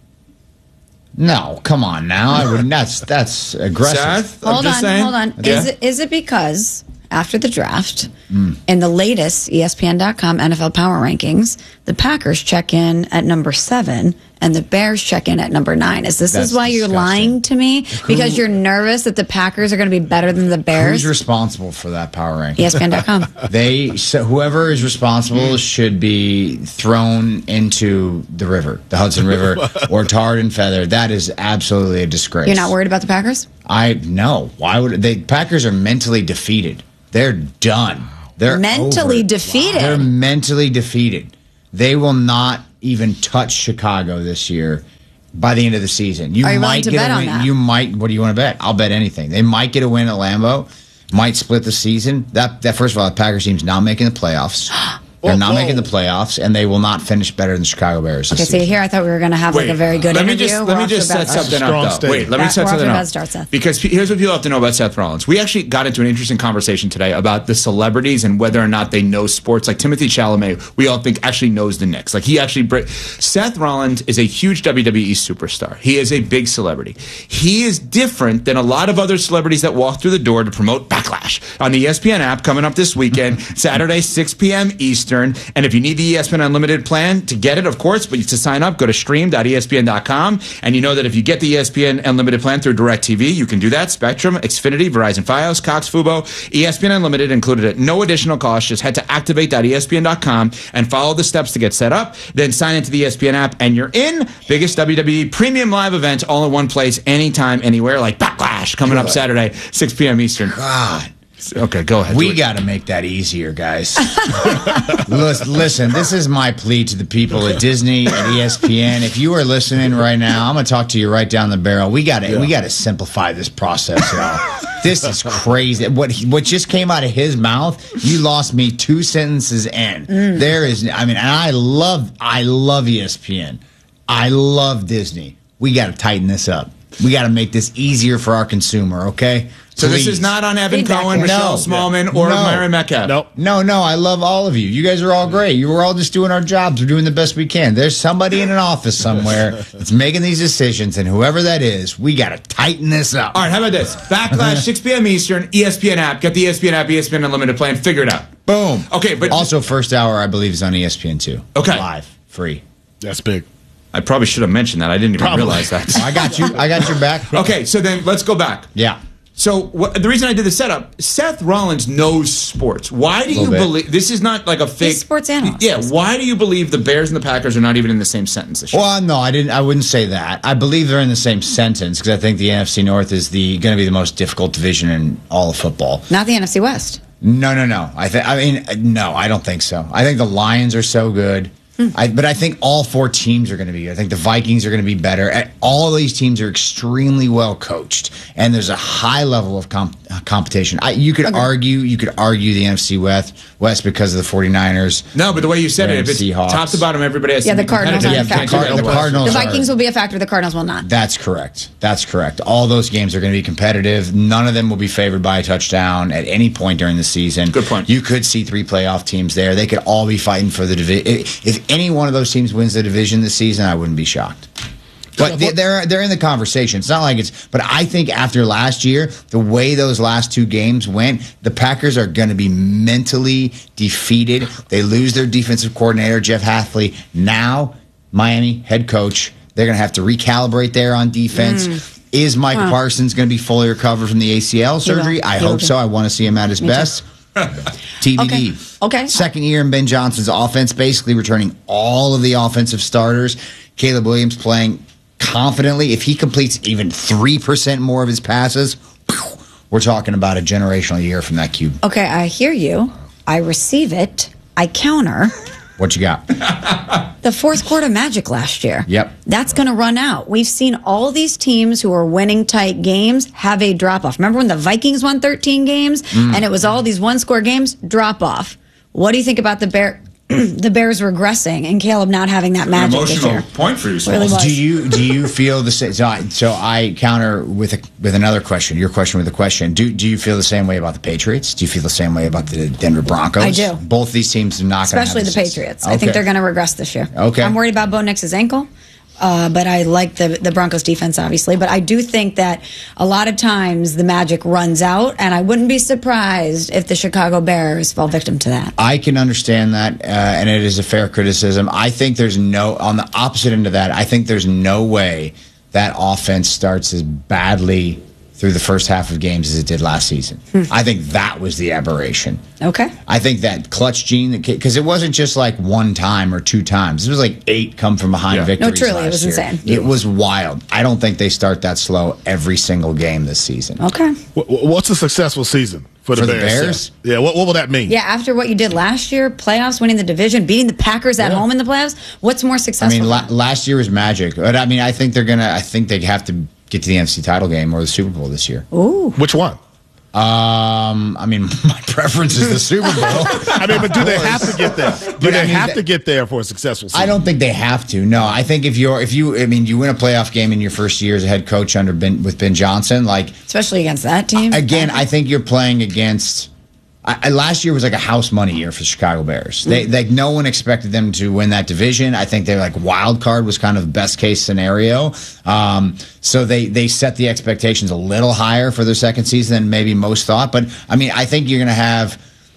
V: No, come on now. I would. That's that's aggressive.
F: Seth, I'm
E: Hold
F: just
E: on,
F: saying.
E: hold on.
F: Yeah.
E: Is it is it because after the draft,
V: Mm.
E: in the latest E S P N dot com N F L Power Rankings, the Packers check in at number seven and the Bears check in at number nine? Is this
V: That's
E: is why you're
V: disgusting.
E: lying to me? Because you're nervous that the Packers are going to be better than the Bears?
V: Who's responsible for that power ranking?
E: E S P N dot com.
V: They so whoever is responsible should be thrown into the river, the Hudson River, or tarred and feathered. That is absolutely a disgrace.
E: You're not worried about the Packers?
V: I no. Why would they? Packers are mentally defeated. They're done. They're
E: Mentally
V: over it.
E: defeated?
V: They're mentally defeated. They will not even touch Chicago this year. By the end of the season, you
E: Are you willing
V: might
E: to
V: get
E: bet
V: a
E: on
V: win.
E: that?
V: You might. What do you want to bet? I'll bet anything. They might get a win at Lambeau. Might split the season. That that first of all, the Packers team's not making the playoffs. They're not making the playoffs, and they will not finish better than the Chicago Bears.
E: Okay,
V: This
E: see,
V: season.
E: here I thought we were going to have like a very good
F: let me
E: interview.
F: just
E: We're
F: let me
E: off to a
F: just
E: bad
F: set
E: start.
F: something up though. Wait, let me
E: That-
F: set
E: we're off to
F: something
E: a
F: up.
E: bad start, Seth.
F: Because pe- here's what people have to know about Seth Rollins. We actually got into an interesting conversation today about the celebrities and whether or not they know sports. Like Timothy Chalamet, we all think actually knows the Knicks. Like he actually, br- Seth Rollins is a huge W W E superstar. He is a big celebrity. He is different than a lot of other celebrities that walk through the door to promote Backlash on the E S P N app coming up this weekend, Saturday, six p.m. Eastern. Eastern. And if you need the E S P N Unlimited plan to get it, of course, but to sign up, go to stream dot E S P N dot com. And you know that if you get the E S P N Unlimited plan through DirecTV, you can do that. Spectrum, Xfinity, Verizon Fios, Cox, Fubo, E S P N Unlimited included at no additional cost. Just head to activate dot E S P N dot com and follow the steps to get set up. Then sign into the E S P N app and you're in. Biggest W W E premium live event all in one place, anytime, anywhere, like Backlash coming up Saturday, six p.m. Eastern.
V: God.
F: Okay, go ahead.
V: We got to make that easier, guys. Listen, listen, this is my plea to the people at Disney, at E S P N. If you are listening right now, I'm going to talk to you right down the barrel. We got to yeah. we got to simplify this process, y'all. This is crazy. What what just came out of his mouth, you lost me two sentences in. Mm. There is, I mean, and I love, I love E S P N. I love Disney. We got to tighten this up. We got to make this easier for our consumer, okay?
F: So Please. This is not on Evan Feedback Cohen, Michelle no. Smallman, or no. Myron Metcalf.
V: Nope. No, no, I love all of you. You guys are all great. You were all just doing our jobs. We're doing the best we can. There's somebody in an office somewhere that's making these decisions, and whoever that is, we got to tighten this up.
F: All right, how about this? Backlash, six p.m. Eastern, E S P N app. Get the E S P N app, E S P N Unlimited plan. Figure it out.
V: Boom.
F: Okay, but
V: also first hour, I believe, is on E S P N two.
F: Okay.
V: Live. Free.
H: That's big.
F: I probably should have mentioned that. I didn't even
V: probably.
F: realize that.
V: I got you. I got your back.
F: Okay, so then let's go back.
V: Yeah.
F: So what, the reason I did the setup, Seth Rollins knows sports. Why do you believe this is not like a fake
E: He's sports analyst?
F: Yeah. Why do you believe the Bears and the Packers are not even in the same sentence this year?
V: Well, no, I didn't. I wouldn't say that. I believe they're in the same sentence because I think the N F C North is the going to be the most difficult division in all of football.
E: Not the N F C West.
V: No, no, no. I think. I mean, no, I don't think so. I think the Lions are so good. I, but I think all four teams are going to be good. I think the Vikings are going to be better. All of these teams are extremely well coached, and there's a high level of comp- competition. I, you could okay. argue, you could argue the N F C West, West because of the 49ers.
F: No, but the way you said
V: Rams,
F: it, if it's
V: Seahawks.
F: top to bottom, everybody has
E: yeah,
F: to
E: the Cardinals
V: yeah,
E: are a factor.
V: Car- the, Cardinals
E: the Vikings
V: are,
E: will be a factor. The Cardinals will not.
V: That's correct. That's correct. All those games are going to be competitive. None of them will be favored by a touchdown at any point during the season.
F: Good point.
V: You could see three playoff teams there. They could all be fighting for the division. If any one of those teams wins the division this season, I wouldn't be shocked. But they, they're they're in the conversation. It's not like it's. But I think after last year, the way those last two games went, the Packers are going to be mentally defeated. They lose their defensive coordinator, Jeff Hafley. Now, Miami head coach, they're going to have to recalibrate there on defense. Mm. Is Micah huh. Parsons going to be fully recovered from the A C L surgery? I hope so. I want to see him at his Me best. T B D.
E: Okay. okay.
V: Second year in Ben Johnson's offense, basically returning all of the offensive starters. Caleb Williams playing confidently. If he completes even three percent more of his passes, we're talking about a generational year from that cube.
E: Okay, I hear you. I receive it. I counter.
V: What you got?
E: The fourth quarter magic last year.
V: Yep.
E: That's going to run out. We've seen all these teams who are winning tight games have a drop off. Remember when the Vikings won thirteen games mm. and it was all these one score games? Drop off. What do you think about the Bear? The Bears regressing and Caleb not having that magic this year.
F: Emotional point for you.
E: Really
V: do you do you feel the same? So I, so I counter with a, with another question. Your question with a question. Do do you feel the same way about the Patriots? Do you feel the same way about the Denver Broncos?
E: I do.
V: Both these teams are not going to
E: especially
V: have
E: the
V: the
E: Patriots.
V: Okay.
E: I think they're going to regress this year.
V: Okay.
E: I'm worried about Bo Nix's ankle. Uh, but I like the the Broncos defense, obviously. But I do think that a lot of times the magic runs out, and I wouldn't be surprised if the Chicago Bears fall victim to that.
V: I can understand that, uh, and it is a fair criticism. I think there's no, on the opposite end of that, I think there's no way that offense starts as badly through the first half of games as it did last season. Hmm. I think that was the aberration.
E: Okay.
V: I think that clutch gene, because it wasn't just like one time or two times. It was like eight come from behind yeah. victories.
E: No, truly,
V: last
E: it was
V: year.
E: insane.
V: It was wild. I don't think they start that slow every single game this season.
E: Okay.
H: What's a successful season for the
V: for
H: Bears?
V: The Bears?
H: Yeah, what, what will that mean?
E: Yeah, after what you did last year, playoffs, winning the division, beating the Packers at yeah. home in the playoffs, what's more successful?
V: I mean, la- last year was magic. But I mean, I think they're going to, I think they have to get to the N F C title game or the Super Bowl this year.
E: Ooh.
H: Which one?
V: Um, I mean, my preference is the Super Bowl.
H: I mean, but do they have to get there? Do
V: But
H: they
V: I mean,
H: have
V: th-
H: to get there for a successful season?
V: I don't think they have to. No, I think if you're, if you, I mean, you win a playoff game in your first year as a head coach under Ben, with Ben Johnson, like
E: especially against that team.
V: Again, I think you're playing against. I, I, last year was like a house money year for the Chicago Bears. They,
E: Mm-hmm.
V: like, no one expected them to win that division. I think they're like wild card was kind of best case scenario. Um, so they they set the expectations a little higher for their second season than maybe most thought. But I mean, I think you're going to have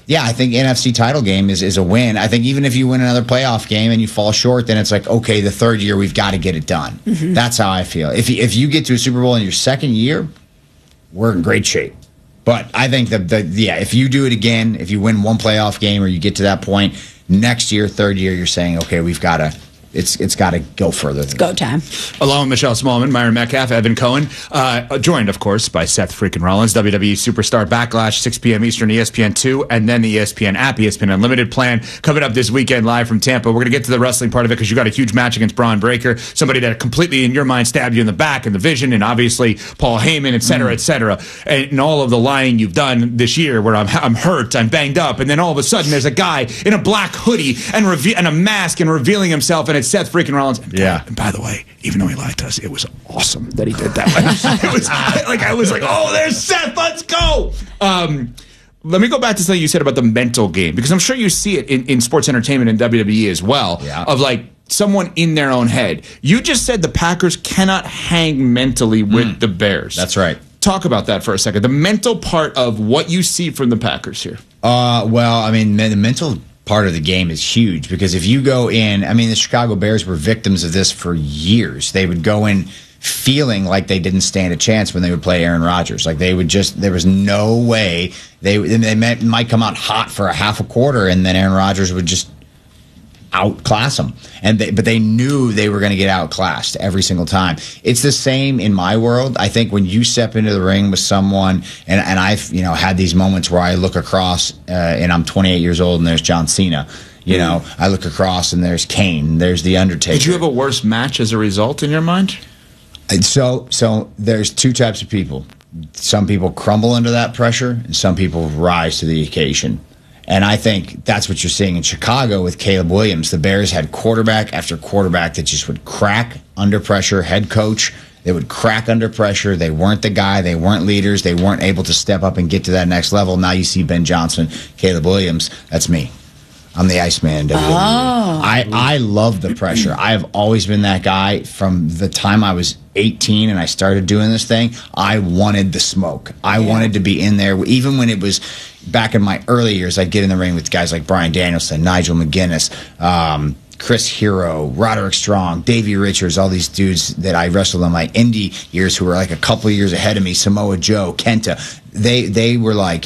V: Yeah, I think N F C title game is, is a win. I think even if you win another playoff game and you fall short, then it's like, okay, the third year we've got to get it done. Mm-hmm. That's how I feel. If you, if you get to a Super Bowl in your second year, we're in great shape. But I think that the yeah, if you do it again, if you win one playoff game or you get to that point next year, third year, you're saying, okay, we've got to. It's it's got to go further. Than
E: it's go time.
F: Along with Michelle Smallman, Myron Metcalf, Evan Cohen, uh, joined, of course, by Seth freaking Rollins, W W E Superstar Backlash, six p.m. Eastern, E S P N two, and then the E S P N app, E S P N Unlimited plan coming up this weekend live from Tampa. We're going to get to the wrestling part of it because you got a huge match against Braun Breaker, somebody that completely, in your mind, stabbed you in the back and the vision, and obviously Paul Heyman, et cetera, mm. et cetera, and, and all of the lying you've done this year where I'm I'm hurt, I'm banged up, and then all of a sudden there's a guy in a black hoodie and, reve- and a mask and revealing himself, and it's Seth freaking Rollins. And
V: yeah.
F: By, and by the way, even though he lied to us, it was awesome that he did that. It was like I was like, oh, there's Seth. Let's go. Um, let me go back to something you said about the mental game, because I'm sure you see it in, in sports entertainment and W W E as well.
V: Yeah.
F: Of like someone in their own head. You just said the Packers cannot hang mentally with mm. the Bears.
V: That's right.
F: Talk about that for a second. The mental part of what you see from the Packers here.
V: Uh, well, I mean, the mental part of the game is huge, because if you go in, I mean, the Chicago Bears were victims of this for years. They would go in feeling like they didn't stand a chance when they would play Aaron Rodgers. Like they would just, there was no way they they might, might come out hot for a half a quarter, and then Aaron Rodgers would just outclass them. And they, but they knew they were going to get outclassed every single time. It's the same in my world. I think when you step into the ring with someone, and, and I've you know had these moments where I look across uh, and I'm twenty-eight years old and there's John Cena. You know, I look across and there's Kane, there's The Undertaker.
F: Did you have a worse match as a result in your mind?
V: So, so there's two types of people. Some people crumble under that pressure, and some people rise to the occasion. And I think that's what you're seeing in Chicago with Caleb Williams. The Bears had quarterback after quarterback that just would crack under pressure. Head coach, they would crack under pressure. They weren't the guy. They weren't leaders. They weren't able to step up and get to that next level. Now you see Ben Johnson, Caleb Williams. That's me. I'm the Iceman in W W E.
E: Oh.
V: I, I love the pressure. I have always been that guy from the time I was eighteen and I started doing this thing. I wanted the smoke. I yeah. wanted to be in there. Even when it was back in my early years, I'd get in the ring with guys like Bryan Danielson, Nigel McGuinness, um, Chris Hero, Roderick Strong, Davey Richards, all these dudes that I wrestled on my indie years who were like a couple of years ahead of me, Samoa Joe, Kenta. They, they were like...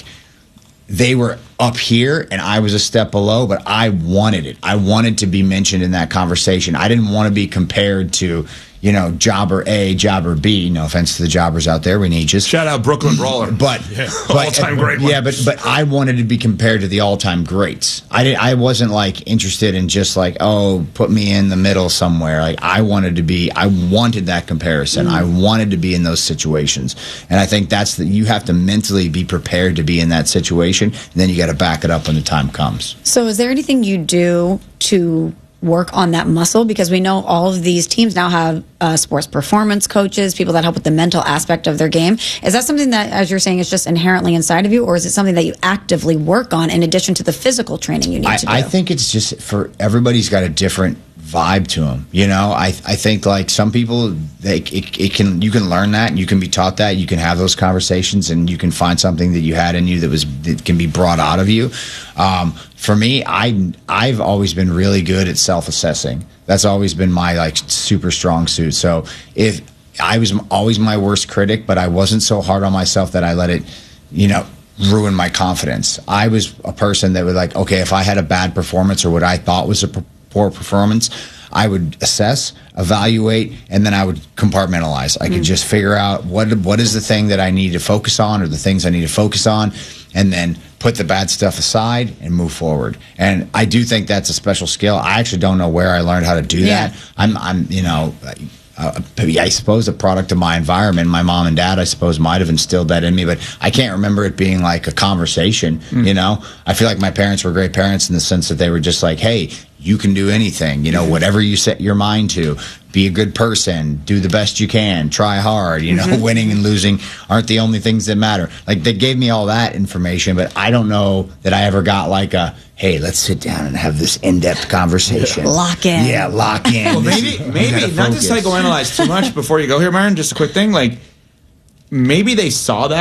V: They were up here and I was a step below, but I wanted it. I wanted to be mentioned in that conversation. I didn't want to be compared to, you know, jobber A, jobber B. No offense to the jobbers out there. We need you.
F: Shout out Brooklyn Brawler.
V: But,
F: yeah.
V: but
F: all-time great one.
V: Yeah, but but I wanted to be compared to the all-time greats. I did, I wasn't like interested in just like, oh, put me in the middle somewhere. Like I wanted to be, I wanted that comparison. Mm. I wanted to be in those situations. And I think that's that you have to mentally be prepared to be in that situation. And then you got to back it up when the time comes.
E: So is there anything you do to work on that muscle? Because we know all of these teams now have uh, sports performance coaches, people that help with the mental aspect of their game. Is that something that, as you're saying, is just inherently inside of you, or is it something that you actively work on in addition to the physical training you need
V: I,
E: to do?
V: I think it's just for everybody's got a different vibe to them. You know, I I think like some people, they it, it can you can learn that, and you can be taught that, you can have those conversations, and you can find something that you had in you that was that can be brought out of you. Um, for me, I I've always been really good at self-assessing. That's always been my like super strong suit. So if I was always my worst critic, but I wasn't so hard on myself that I let it, you know, ruin my confidence. I was a person that would like, okay, if I had a bad performance or what I thought was a poor performance, I would assess, evaluate, and then I would compartmentalize. I could mm. just figure out what what is the thing that I need to focus on, or the things I need to focus on, and then put the bad stuff aside and move forward. And I do think that's a special skill. I actually don't know where I learned how to do yeah. that. I'm, I'm, you know, uh, I suppose a product of my environment. My mom and dad, I suppose, might have instilled that in me, but I can't remember it being like a conversation. Mm. You know, I feel like my parents were great parents in the sense that they were just like, hey, you can do anything, you know, whatever you set your mind to. Be a good person, do the best you can, try hard, you know, mm-hmm. winning and losing aren't the only things that matter. Like, they gave me all that information, but I don't know that I ever got like a, hey, let's sit down and have this in-depth conversation.
E: Lock in.
V: Yeah, lock in.
F: Well, maybe, maybe, not to psychoanalyze too much before you go here, Myron, just a quick thing, like, maybe they saw that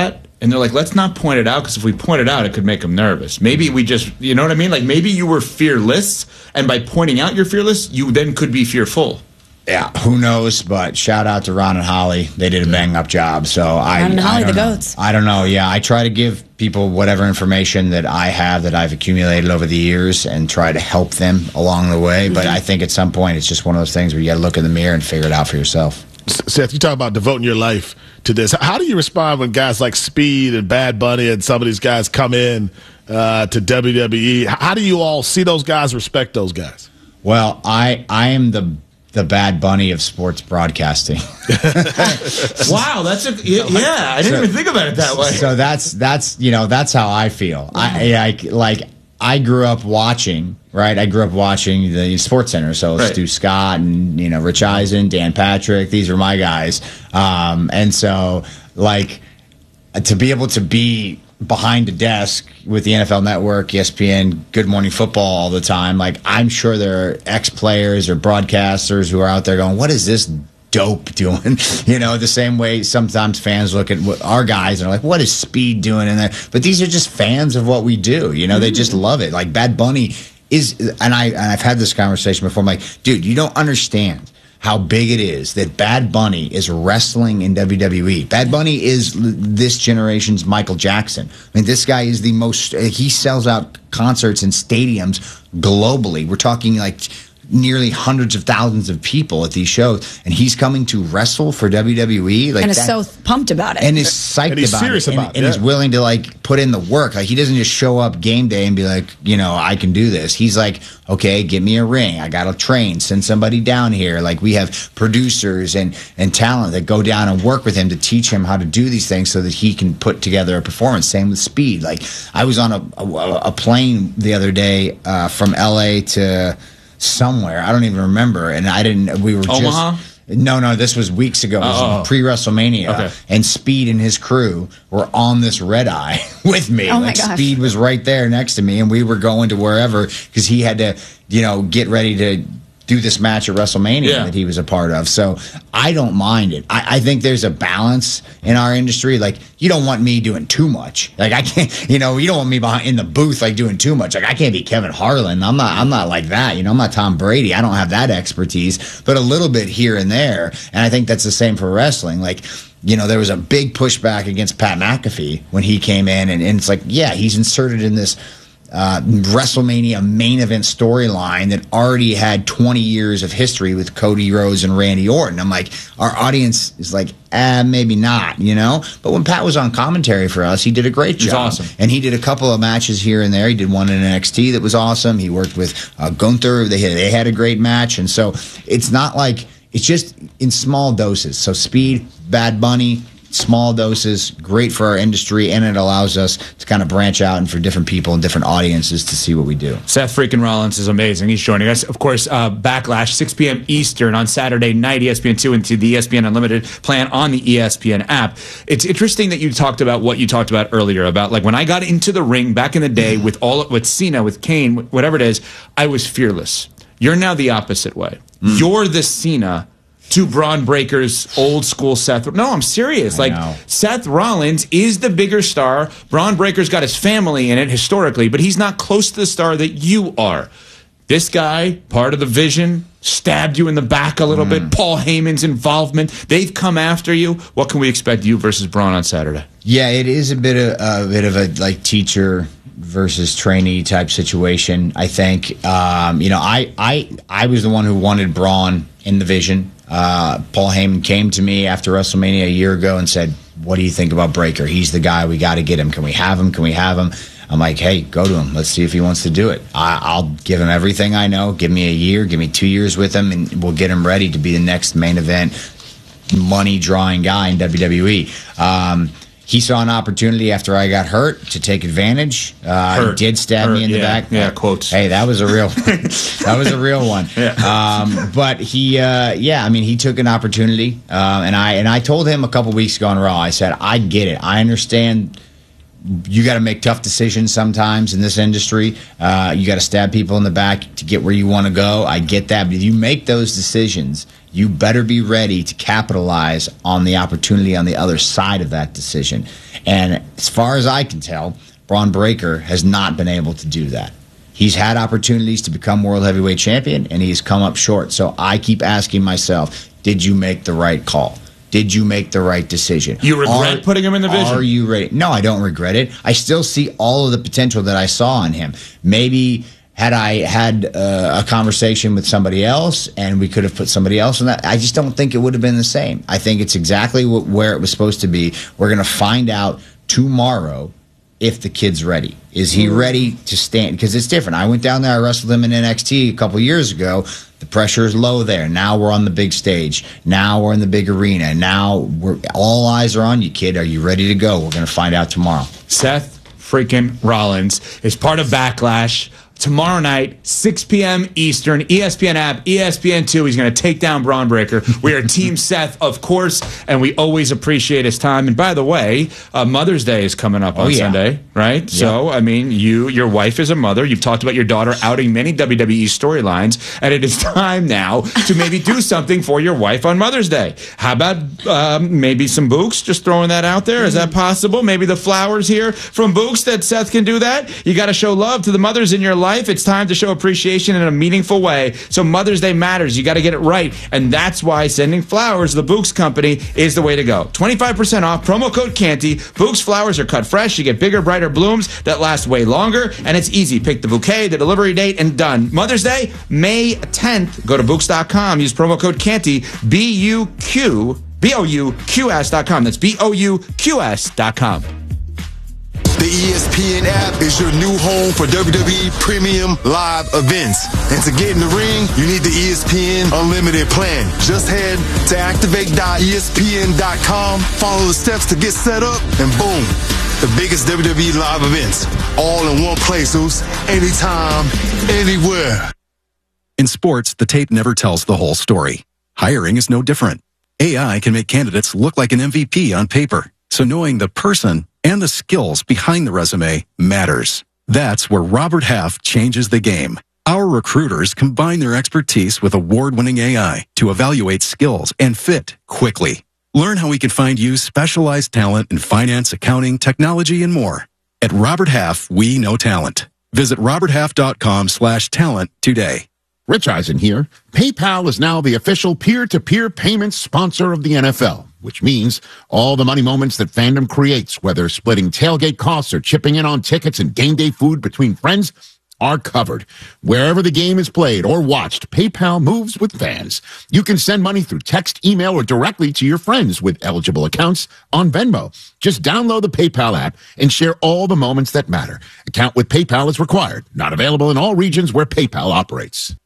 F: And they're like, let's not point it out, because if we point it out, it could make them nervous. Maybe we just, you know what I mean? Like, maybe you were fearless, and by pointing out you're fearless, you then could be fearful.
V: Yeah, who knows? But shout out to Ron and Holly. They did a bang up job. So I,
E: Ron and Holly,
V: I don't
E: the
V: know.
E: goats.
V: I don't know. Yeah, I try to give people whatever information that I have that I've accumulated over the years and try to help them along the way. Mm-hmm. But I think at some point it's just one of those things where you got to look in the mirror and figure it out for yourself.
H: Seth, you talk about devoting your life to this. How do you respond when guys like Speed and Bad Bunny and some of these guys come in uh, to W W E? How do you all see those guys, respect those guys?
V: Well, I I am the the Bad Bunny of sports broadcasting.
F: Wow, that's a yeah. I didn't
V: so,
F: even think about it that way.
V: So that's that's you know that's how I feel. I, I like I grew up watching. Right, I grew up watching the Sports Center, so right. Stu Scott and you know Rich Eisen, Dan Patrick. These are my guys, um, and so like to be able to be behind a desk with the N F L Network, E S P N, Good Morning Football all the time. Like I'm sure there are ex-players or broadcasters who are out there going, "What is this dope doing?" You know, the same way sometimes fans look at our guys and are like, "What is Speed doing in there?" But these are just fans of what we do. You know, they just love it. Like Bad Bunny. Is and I and I've had this conversation before. I'm like, dude, you don't understand how big it is that Bad Bunny is wrestling in W W E. Bad Bunny is this generation's Michael Jackson. I mean, this guy is the most. He sells out concerts in stadiums globally. We're talking like nearly hundreds of thousands of people at these shows, and he's coming to wrestle for W W E. Like
E: and is
V: that,
E: so pumped about it,
V: and is psyched
H: and he's
V: about
H: serious
V: it,
H: about
V: and,
H: it,
V: and
H: yeah.
V: is willing to like put in the work. Like he doesn't just show up game day and be like, you know, I can do this. He's like, okay, give me a ring. I got to train. Send somebody down here. Like we have producers and and talent that go down and work with him to teach him how to do these things so that he can put together a performance. Same with Speed. Like I was on a a, a plane the other day uh, from L A to somewhere. I don't even remember. And I didn't, we were
F: Omaha?
V: just, no, no, this was weeks ago. It was
F: Oh.
V: pre-WrestleMania.
F: Okay.
V: And Speed and his crew were on this red eye with me.
E: Oh my
V: like
E: gosh.
V: Speed was right there next to me and we were going to wherever because he had to, you know, get ready to do this match at WrestleMania
F: Yeah.
V: that he was a part of. So I don't mind it. I, I think there's a balance in our industry. Like you don't want me doing too much. Like I can't, you know, you don't want me behind in the booth like doing too much. Like I can't be Kevin Harlan. I'm not. I'm not like that. You know, I'm not Tom Brady. I don't have that expertise. But a little bit here and there. And I think that's the same for wrestling. Like. You know, there was a big pushback against Pat McAfee when he came in, and, and it's like, yeah, he's inserted in this uh, WrestleMania main event storyline that already had twenty years of history with Cody Rhodes and Randy Orton. I'm like, our audience is like, ah, maybe not, you know? But when Pat was on commentary for us, he did a great job.
F: He's awesome.
V: And he did a couple of matches here and there. He did one in N X T that was awesome. He worked with uh, Gunther. They had, they had a great match. And so it's not like, it's just in small doses. So Speed, Bad Bunny, small doses, great for our industry, and it allows us to kind of branch out and for different people and different audiences to see what we do.
F: Seth freaking Rollins is amazing. He's joining us. Of course, uh, Backlash, six p.m. Eastern on Saturday night, E S P N two and to the E S P N Unlimited plan on the E S P N app. It's interesting that you talked about what you talked about earlier about like when I got into the ring back in the day with all with Cena, with Kane, whatever it is, I was fearless. You're now the opposite way. Mm. You're the Cena to Braun Breaker's old school Seth. No, I'm serious.
V: I
F: like
V: know.
F: Seth Rollins is the bigger star. Braun Breaker's got his family in it historically, but he's not close to the star that you are. This guy, part of the vision, stabbed you in the back a little mm. bit. Paul Heyman's involvement. They've come after you. What can we expect you versus Braun on Saturday?
V: Yeah, it is a bit of a bit of a like teacher versus trainee type situation. I think um, you know I I I was the one who wanted Braun in the vision. Uh, Paul Heyman came to me after WrestleMania a year ago and said, "What do you think about Breaker? He's the guy. We got to get him. Can we have him? Can we have him?" I'm like, "Hey, go to him. Let's see if he wants to do it. I, I'll give him everything I know. Give me a year. Give me two years with him, and we'll get him ready to be the next main event money drawing guy in W W E." Um, He saw an opportunity after I got hurt to take advantage. Uh,
F: Hurt.
V: He did stab
F: Hurt,
V: me in the
F: yeah,
V: back.
F: yeah, quotes.
V: Hey, that was a real, that was a real one.
F: Yeah.
V: Um, but he, uh, yeah, I mean, he took an opportunity, uh, and I and I told him a couple weeks ago on Raw. I said, I get it. I understand you got to make tough decisions sometimes in this industry. Uh, you got to stab people in the back to get where you want to go. I get that. But if you make those decisions, you better be ready to capitalize on the opportunity on the other side of that decision. And as far as I can tell, Bron Breakker has not been able to do that. He's had opportunities to become world heavyweight champion, and he's come up short. So I keep asking myself, did you make the right call? Did you make the right decision?
F: You regret
V: are,
F: putting him in the division?
V: Are you ready? No, I don't regret it. I still see all of the potential that I saw in him. Maybe had I had uh, a conversation with somebody else and we could have put somebody else in that, I just don't think it would have been the same. I think it's exactly what, where it was supposed to be. We're going to find out tomorrow if the kid's ready. Is he ready to stand? Because it's different. I went down there, I wrestled him in N X T a couple years ago. The pressure is low there. Now we're on the big stage. Now we're in the big arena. Now we're all eyes are on you, kid. Are you ready to go? We're going to find out tomorrow.
F: Seth freaking Rollins is part of Backlash. Tomorrow night, six p.m. Eastern, E S P N app, E S P N two. He's going to take down Bron Breakker. We are Team Seth, of course, and we always appreciate his time. And by the way, uh, Mother's Day is coming up on
V: oh, yeah.
F: Sunday, right? Yep. So, I mean, you, your wife is a mother. You've talked about your daughter outing many W W E storylines, and it is time now to maybe do something for your wife on Mother's Day. How about um, maybe some Books? Just throwing that out there. Is that possible? Maybe the flowers here from Books that Seth can do that? You got to show love to the mothers in your life. Life, it's time to show appreciation in a meaningful way. So Mother's Day matters. You got to get it right. And that's why sending flowers to the Books Company is the way to go. twenty-five percent off, promo code Canty. Books flowers are cut fresh. You get bigger, brighter blooms that last way longer. And it's easy. Pick the bouquet, the delivery date, and done. Mother's Day, May tenth. Go to Books dot com. Use promo code Canty, B U Q, B O U Q S dot com. That's B O U Q S dot com.
B: The E S P N app is your new home for W W E Premium Live events. And to get in the ring, you need the E S P N Unlimited plan. Just head to activate dot E S P N dot com, follow the steps to get set up, and boom, the biggest W W E live events. All in one place, Zeus. Anytime, anywhere.
C: In sports, the tape never tells the whole story. Hiring is no different. A I can make candidates look like an M V P on paper. So knowing the person and the skills behind the resume matters. That's where Robert Half changes the game. Our recruiters combine their expertise with award-winning A I to evaluate skills and fit quickly. Learn how we can find you specialized talent in finance, accounting, technology, and more. At Robert Half, we know talent. Visit robert half dot com slash talent today.
W: Rich Eisen here. PayPal is now the official peer-to-peer payments sponsor of the N F L, which means all the money moments that fandom creates, whether splitting tailgate costs or chipping in on tickets and game day food between friends, are covered. Wherever the game is played or watched, PayPal moves with fans. You can send money through text, email, or directly to your friends with eligible accounts on Venmo. Just download the PayPal app and share all the moments that matter. Account with PayPal is required. Not available in all regions where PayPal operates.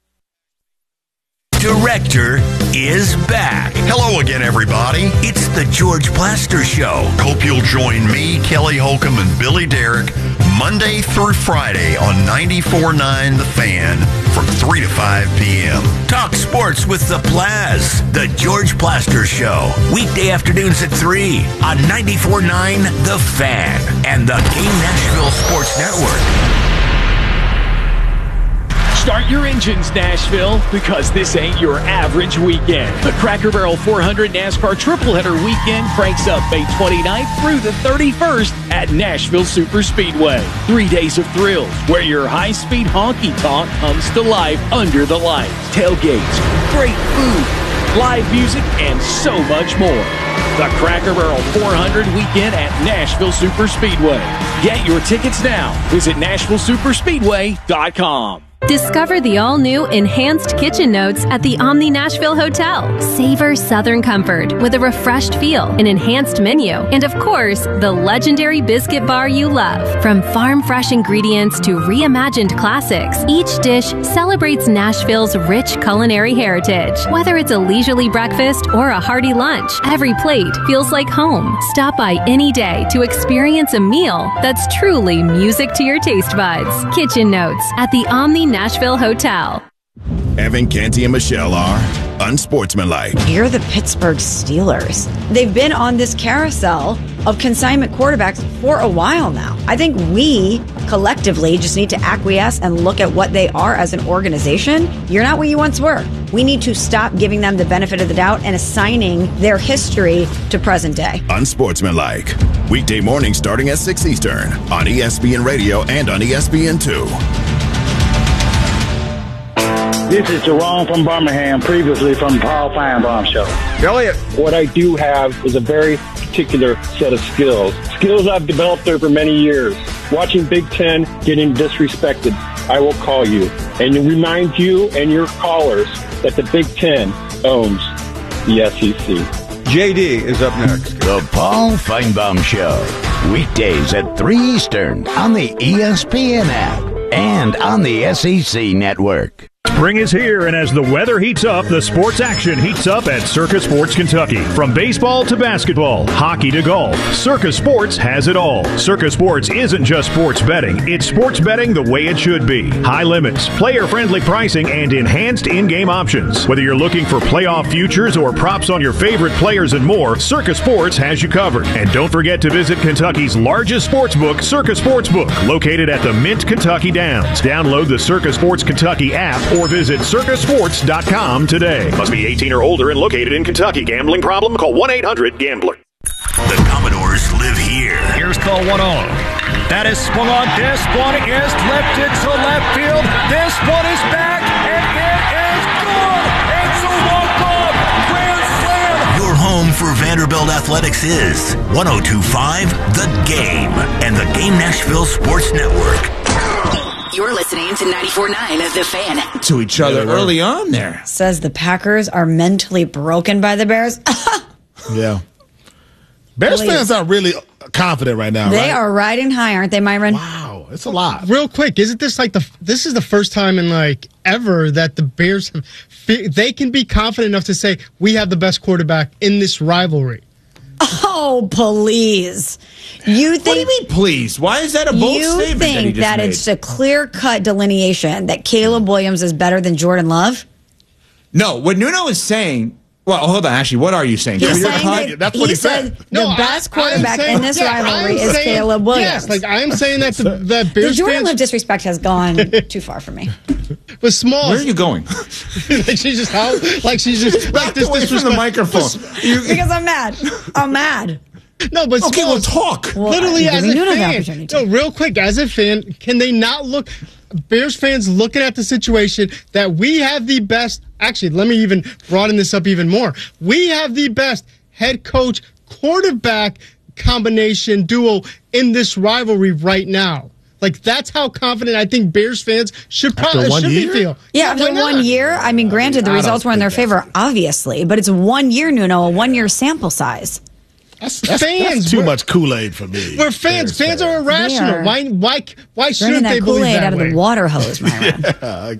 I: Director is back. Hello again, everybody. It's the George Plaster Show. Hope you'll join me, Kelly Holcomb, and Billy Derrick Monday through Friday on ninety-four point nine The Fan from three to five p.m. Talk sports with the Plaz. The George Plaster Show. Weekday afternoons at three on ninety-four point nine The Fan and the Game Nashville Sports Network.
X: Start your engines, Nashville, because this ain't your average weekend. The Cracker Barrel four hundred NASCAR Tripleheader Weekend cranks up May twenty-ninth through the thirty-first at Nashville Super Speedway. Three days of thrills where your high-speed honky-tonk comes to life under the lights. Tailgates, great food, live music, and so much more. The Cracker Barrel four hundred Weekend at Nashville Super Speedway. Get your tickets now. Visit nashville super speedway dot com.
Y: Discover the all-new Enhanced Kitchen Notes at the Omni Nashville Hotel. Savor Southern comfort with a refreshed feel, an enhanced menu, and of course, the legendary biscuit bar you love. From farm-fresh ingredients to reimagined classics, each dish celebrates Nashville's rich culinary heritage. Whether it's a leisurely breakfast or a hearty lunch, every plate feels like home. Stop by any day to experience a meal that's truly music to your taste buds. Kitchen Notes at the Omni Nashville Hotel.
A: Evan, Canty, and Michelle are unsportsmanlike.
E: You're the Pittsburgh Steelers. They've been on this carousel of consignment quarterbacks for a while now. I think we collectively just need to acquiesce and look at what they are as an organization. You're not what you once were. We need to stop giving them the benefit of the doubt and assigning their history to present day.
A: Unsportsmanlike. Weekday morning starting at six Eastern on E S P N Radio and on E S P N two.
J: This is Jerome from Birmingham, previously from the Paul Feinbaum Show.
L: Elliot. What I do have is a very particular set of skills. Skills I've developed over many years. Watching Big Ten getting disrespected, I will call you and remind you and your callers that the Big Ten owns the S E C.
N: J D is up next.
I: The Paul Feinbaum Show. Weekdays at three Eastern on the E S P N app and on the S E C network.
K: Spring is here, and as the weather heats up, the sports action heats up at Circa Sports Kentucky. From baseball to basketball, hockey to golf, Circa Sports has it all. Circa Sports isn't just sports betting. It's sports betting the way it should be. High limits, player-friendly pricing, and enhanced in-game options. Whether you're looking for playoff futures or props on your favorite players and more, Circa Sports has you covered. And don't forget to visit Kentucky's largest sportsbook, Circa Sportsbook, located at the Mint Kentucky Downs. Download the Circa Sports Kentucky app or visit circa sports dot com today. Must be eighteen or older and located in Kentucky. Gambling problem? Call one eight hundred gambler.
I: The Commodores live here.
M: Here's call one oh. That is swung on. This one is lifted to left field. This one is back, and it is good. It's a walk-off grand slam.
I: Your home for Vanderbilt Athletics is one oh two point five The Game and the Game Nashville Sports Network.
P: You're listening to ninety-four point nine of The Fan.
F: To each other yeah, early on there.
E: Says the Packers are mentally broken by the Bears.
H: Yeah. Bears Please. fans are really confident right now,
E: They
H: right?
E: are riding high, aren't they, Myron?
H: Wow, it's a lot.
O: Real quick, isn't this like the this is the first time in like ever that the Bears have, they can be confident enough to say we have the best quarterback in this rivalry?
E: Oh, please. You think,
F: what do you mean, please? Why is that a bold
E: you
F: statement
E: think
F: that he just
E: that
F: made?
E: It's a clear-cut delineation that Caleb Williams is better than Jordan Love?
F: No, what Nuno is saying... Well, hold on, Ashley. What are you saying?
E: He's
F: You're
E: saying that
H: That's
E: he
H: what he
E: said.
H: said.
E: The
O: No,
E: best
O: I-
E: quarterback
O: saying-
E: in this
O: yeah,
E: rivalry
O: I'm
E: is
O: saying-
E: Caleb Williams.
O: Yes, like I am saying that the, the
E: The
O: Bears
E: Jordan
O: fans
E: Love disrespect has gone too far for me.
O: was small.
F: Where are you going?
O: like she's just how like she's just like this
F: away from the microphone.
E: Because I'm mad. I'm mad.
O: No, but
F: Okay,
O: small,
F: we'll talk.
E: Well,
O: literally
E: I'm
O: as a
E: giving Nuno the
O: fan.
E: opportunity to.
O: No, real quick, as a fan, can they not look? Bears fans looking at the situation that we have the best. Actually, let me even broaden this up even more. We have the best head coach quarterback combination duo in this rivalry right now. Like that's how confident I think Bears fans should probably should be feel.
E: Yeah, after one year. I mean, granted, the
H: I
E: results
H: don't
E: were in their
H: think
E: favor, obviously, but it's one year, Nuno, a one year sample size.
H: That's, that's,
O: Fans,
H: that's too
O: we're-
H: much Kool-Aid for me.
O: We're fans.
H: Bears
O: Fans are irrational.
E: They are.
O: Why? Why? Why
E: Drinking
O: shouldn't they
E: that
O: believe
E: Kool-Aid
O: that
E: out of
O: way?
E: the water hose, Myron.
H: Yeah,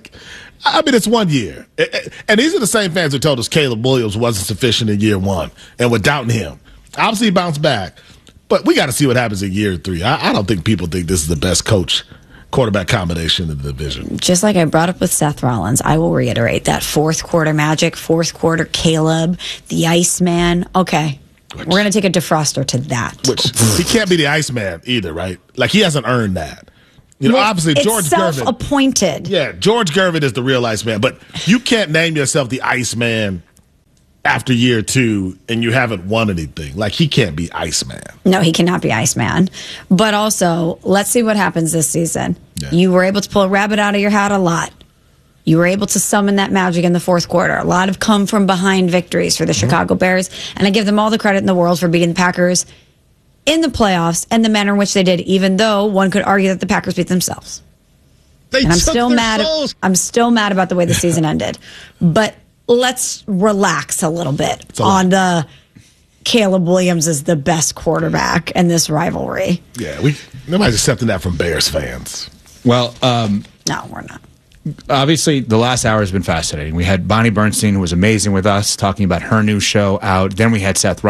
H: I mean, it's one year. And these are the same fans who told us Caleb Williams wasn't sufficient in year one and were doubting him. Obviously, he bounced back. But we got to see what happens in year three. I, I don't think people think this is the best coach quarterback combination in the division.
E: Just like I brought up with Seth Rollins, I will reiterate that fourth quarter magic, fourth quarter Caleb, the Iceman. Okay. Which, we're going to take a defroster to that.
H: Which he can't be the Iceman either, right? Like, he hasn't earned that. You know,
E: well,
H: obviously,
E: it's
H: George Gervin.
E: self-appointed.
H: Yeah, George Gervin is the real Iceman, but you can't name yourself the Iceman after year two and you haven't won anything. Like, he can't be Iceman.
E: No, he cannot be Iceman. But also, let's see what happens this season.
H: Yeah.
E: You were able to pull a rabbit out of your hat a lot. You were able to summon that magic in the fourth quarter. A lot of come from behind victories for the mm-hmm. Chicago Bears. And I give them all the credit in the world for beating the Packers in the playoffs and the manner in which they did, even though one could argue that the Packers beat themselves.
O: They
E: and I'm
O: took
E: still
O: their
E: mad.
O: souls.
E: I'm still mad about the way the season ended. But let's relax a little bit
H: a
E: on the Caleb Williams is the best quarterback in this rivalry.
H: Yeah, we nobody's accepting that from Bears fans.
F: Well, um,
E: no, we're not.
F: Obviously, the last hour has been fascinating. We had Bonnie Bernstein, who was amazing with us, talking about her new show out. Then we had Seth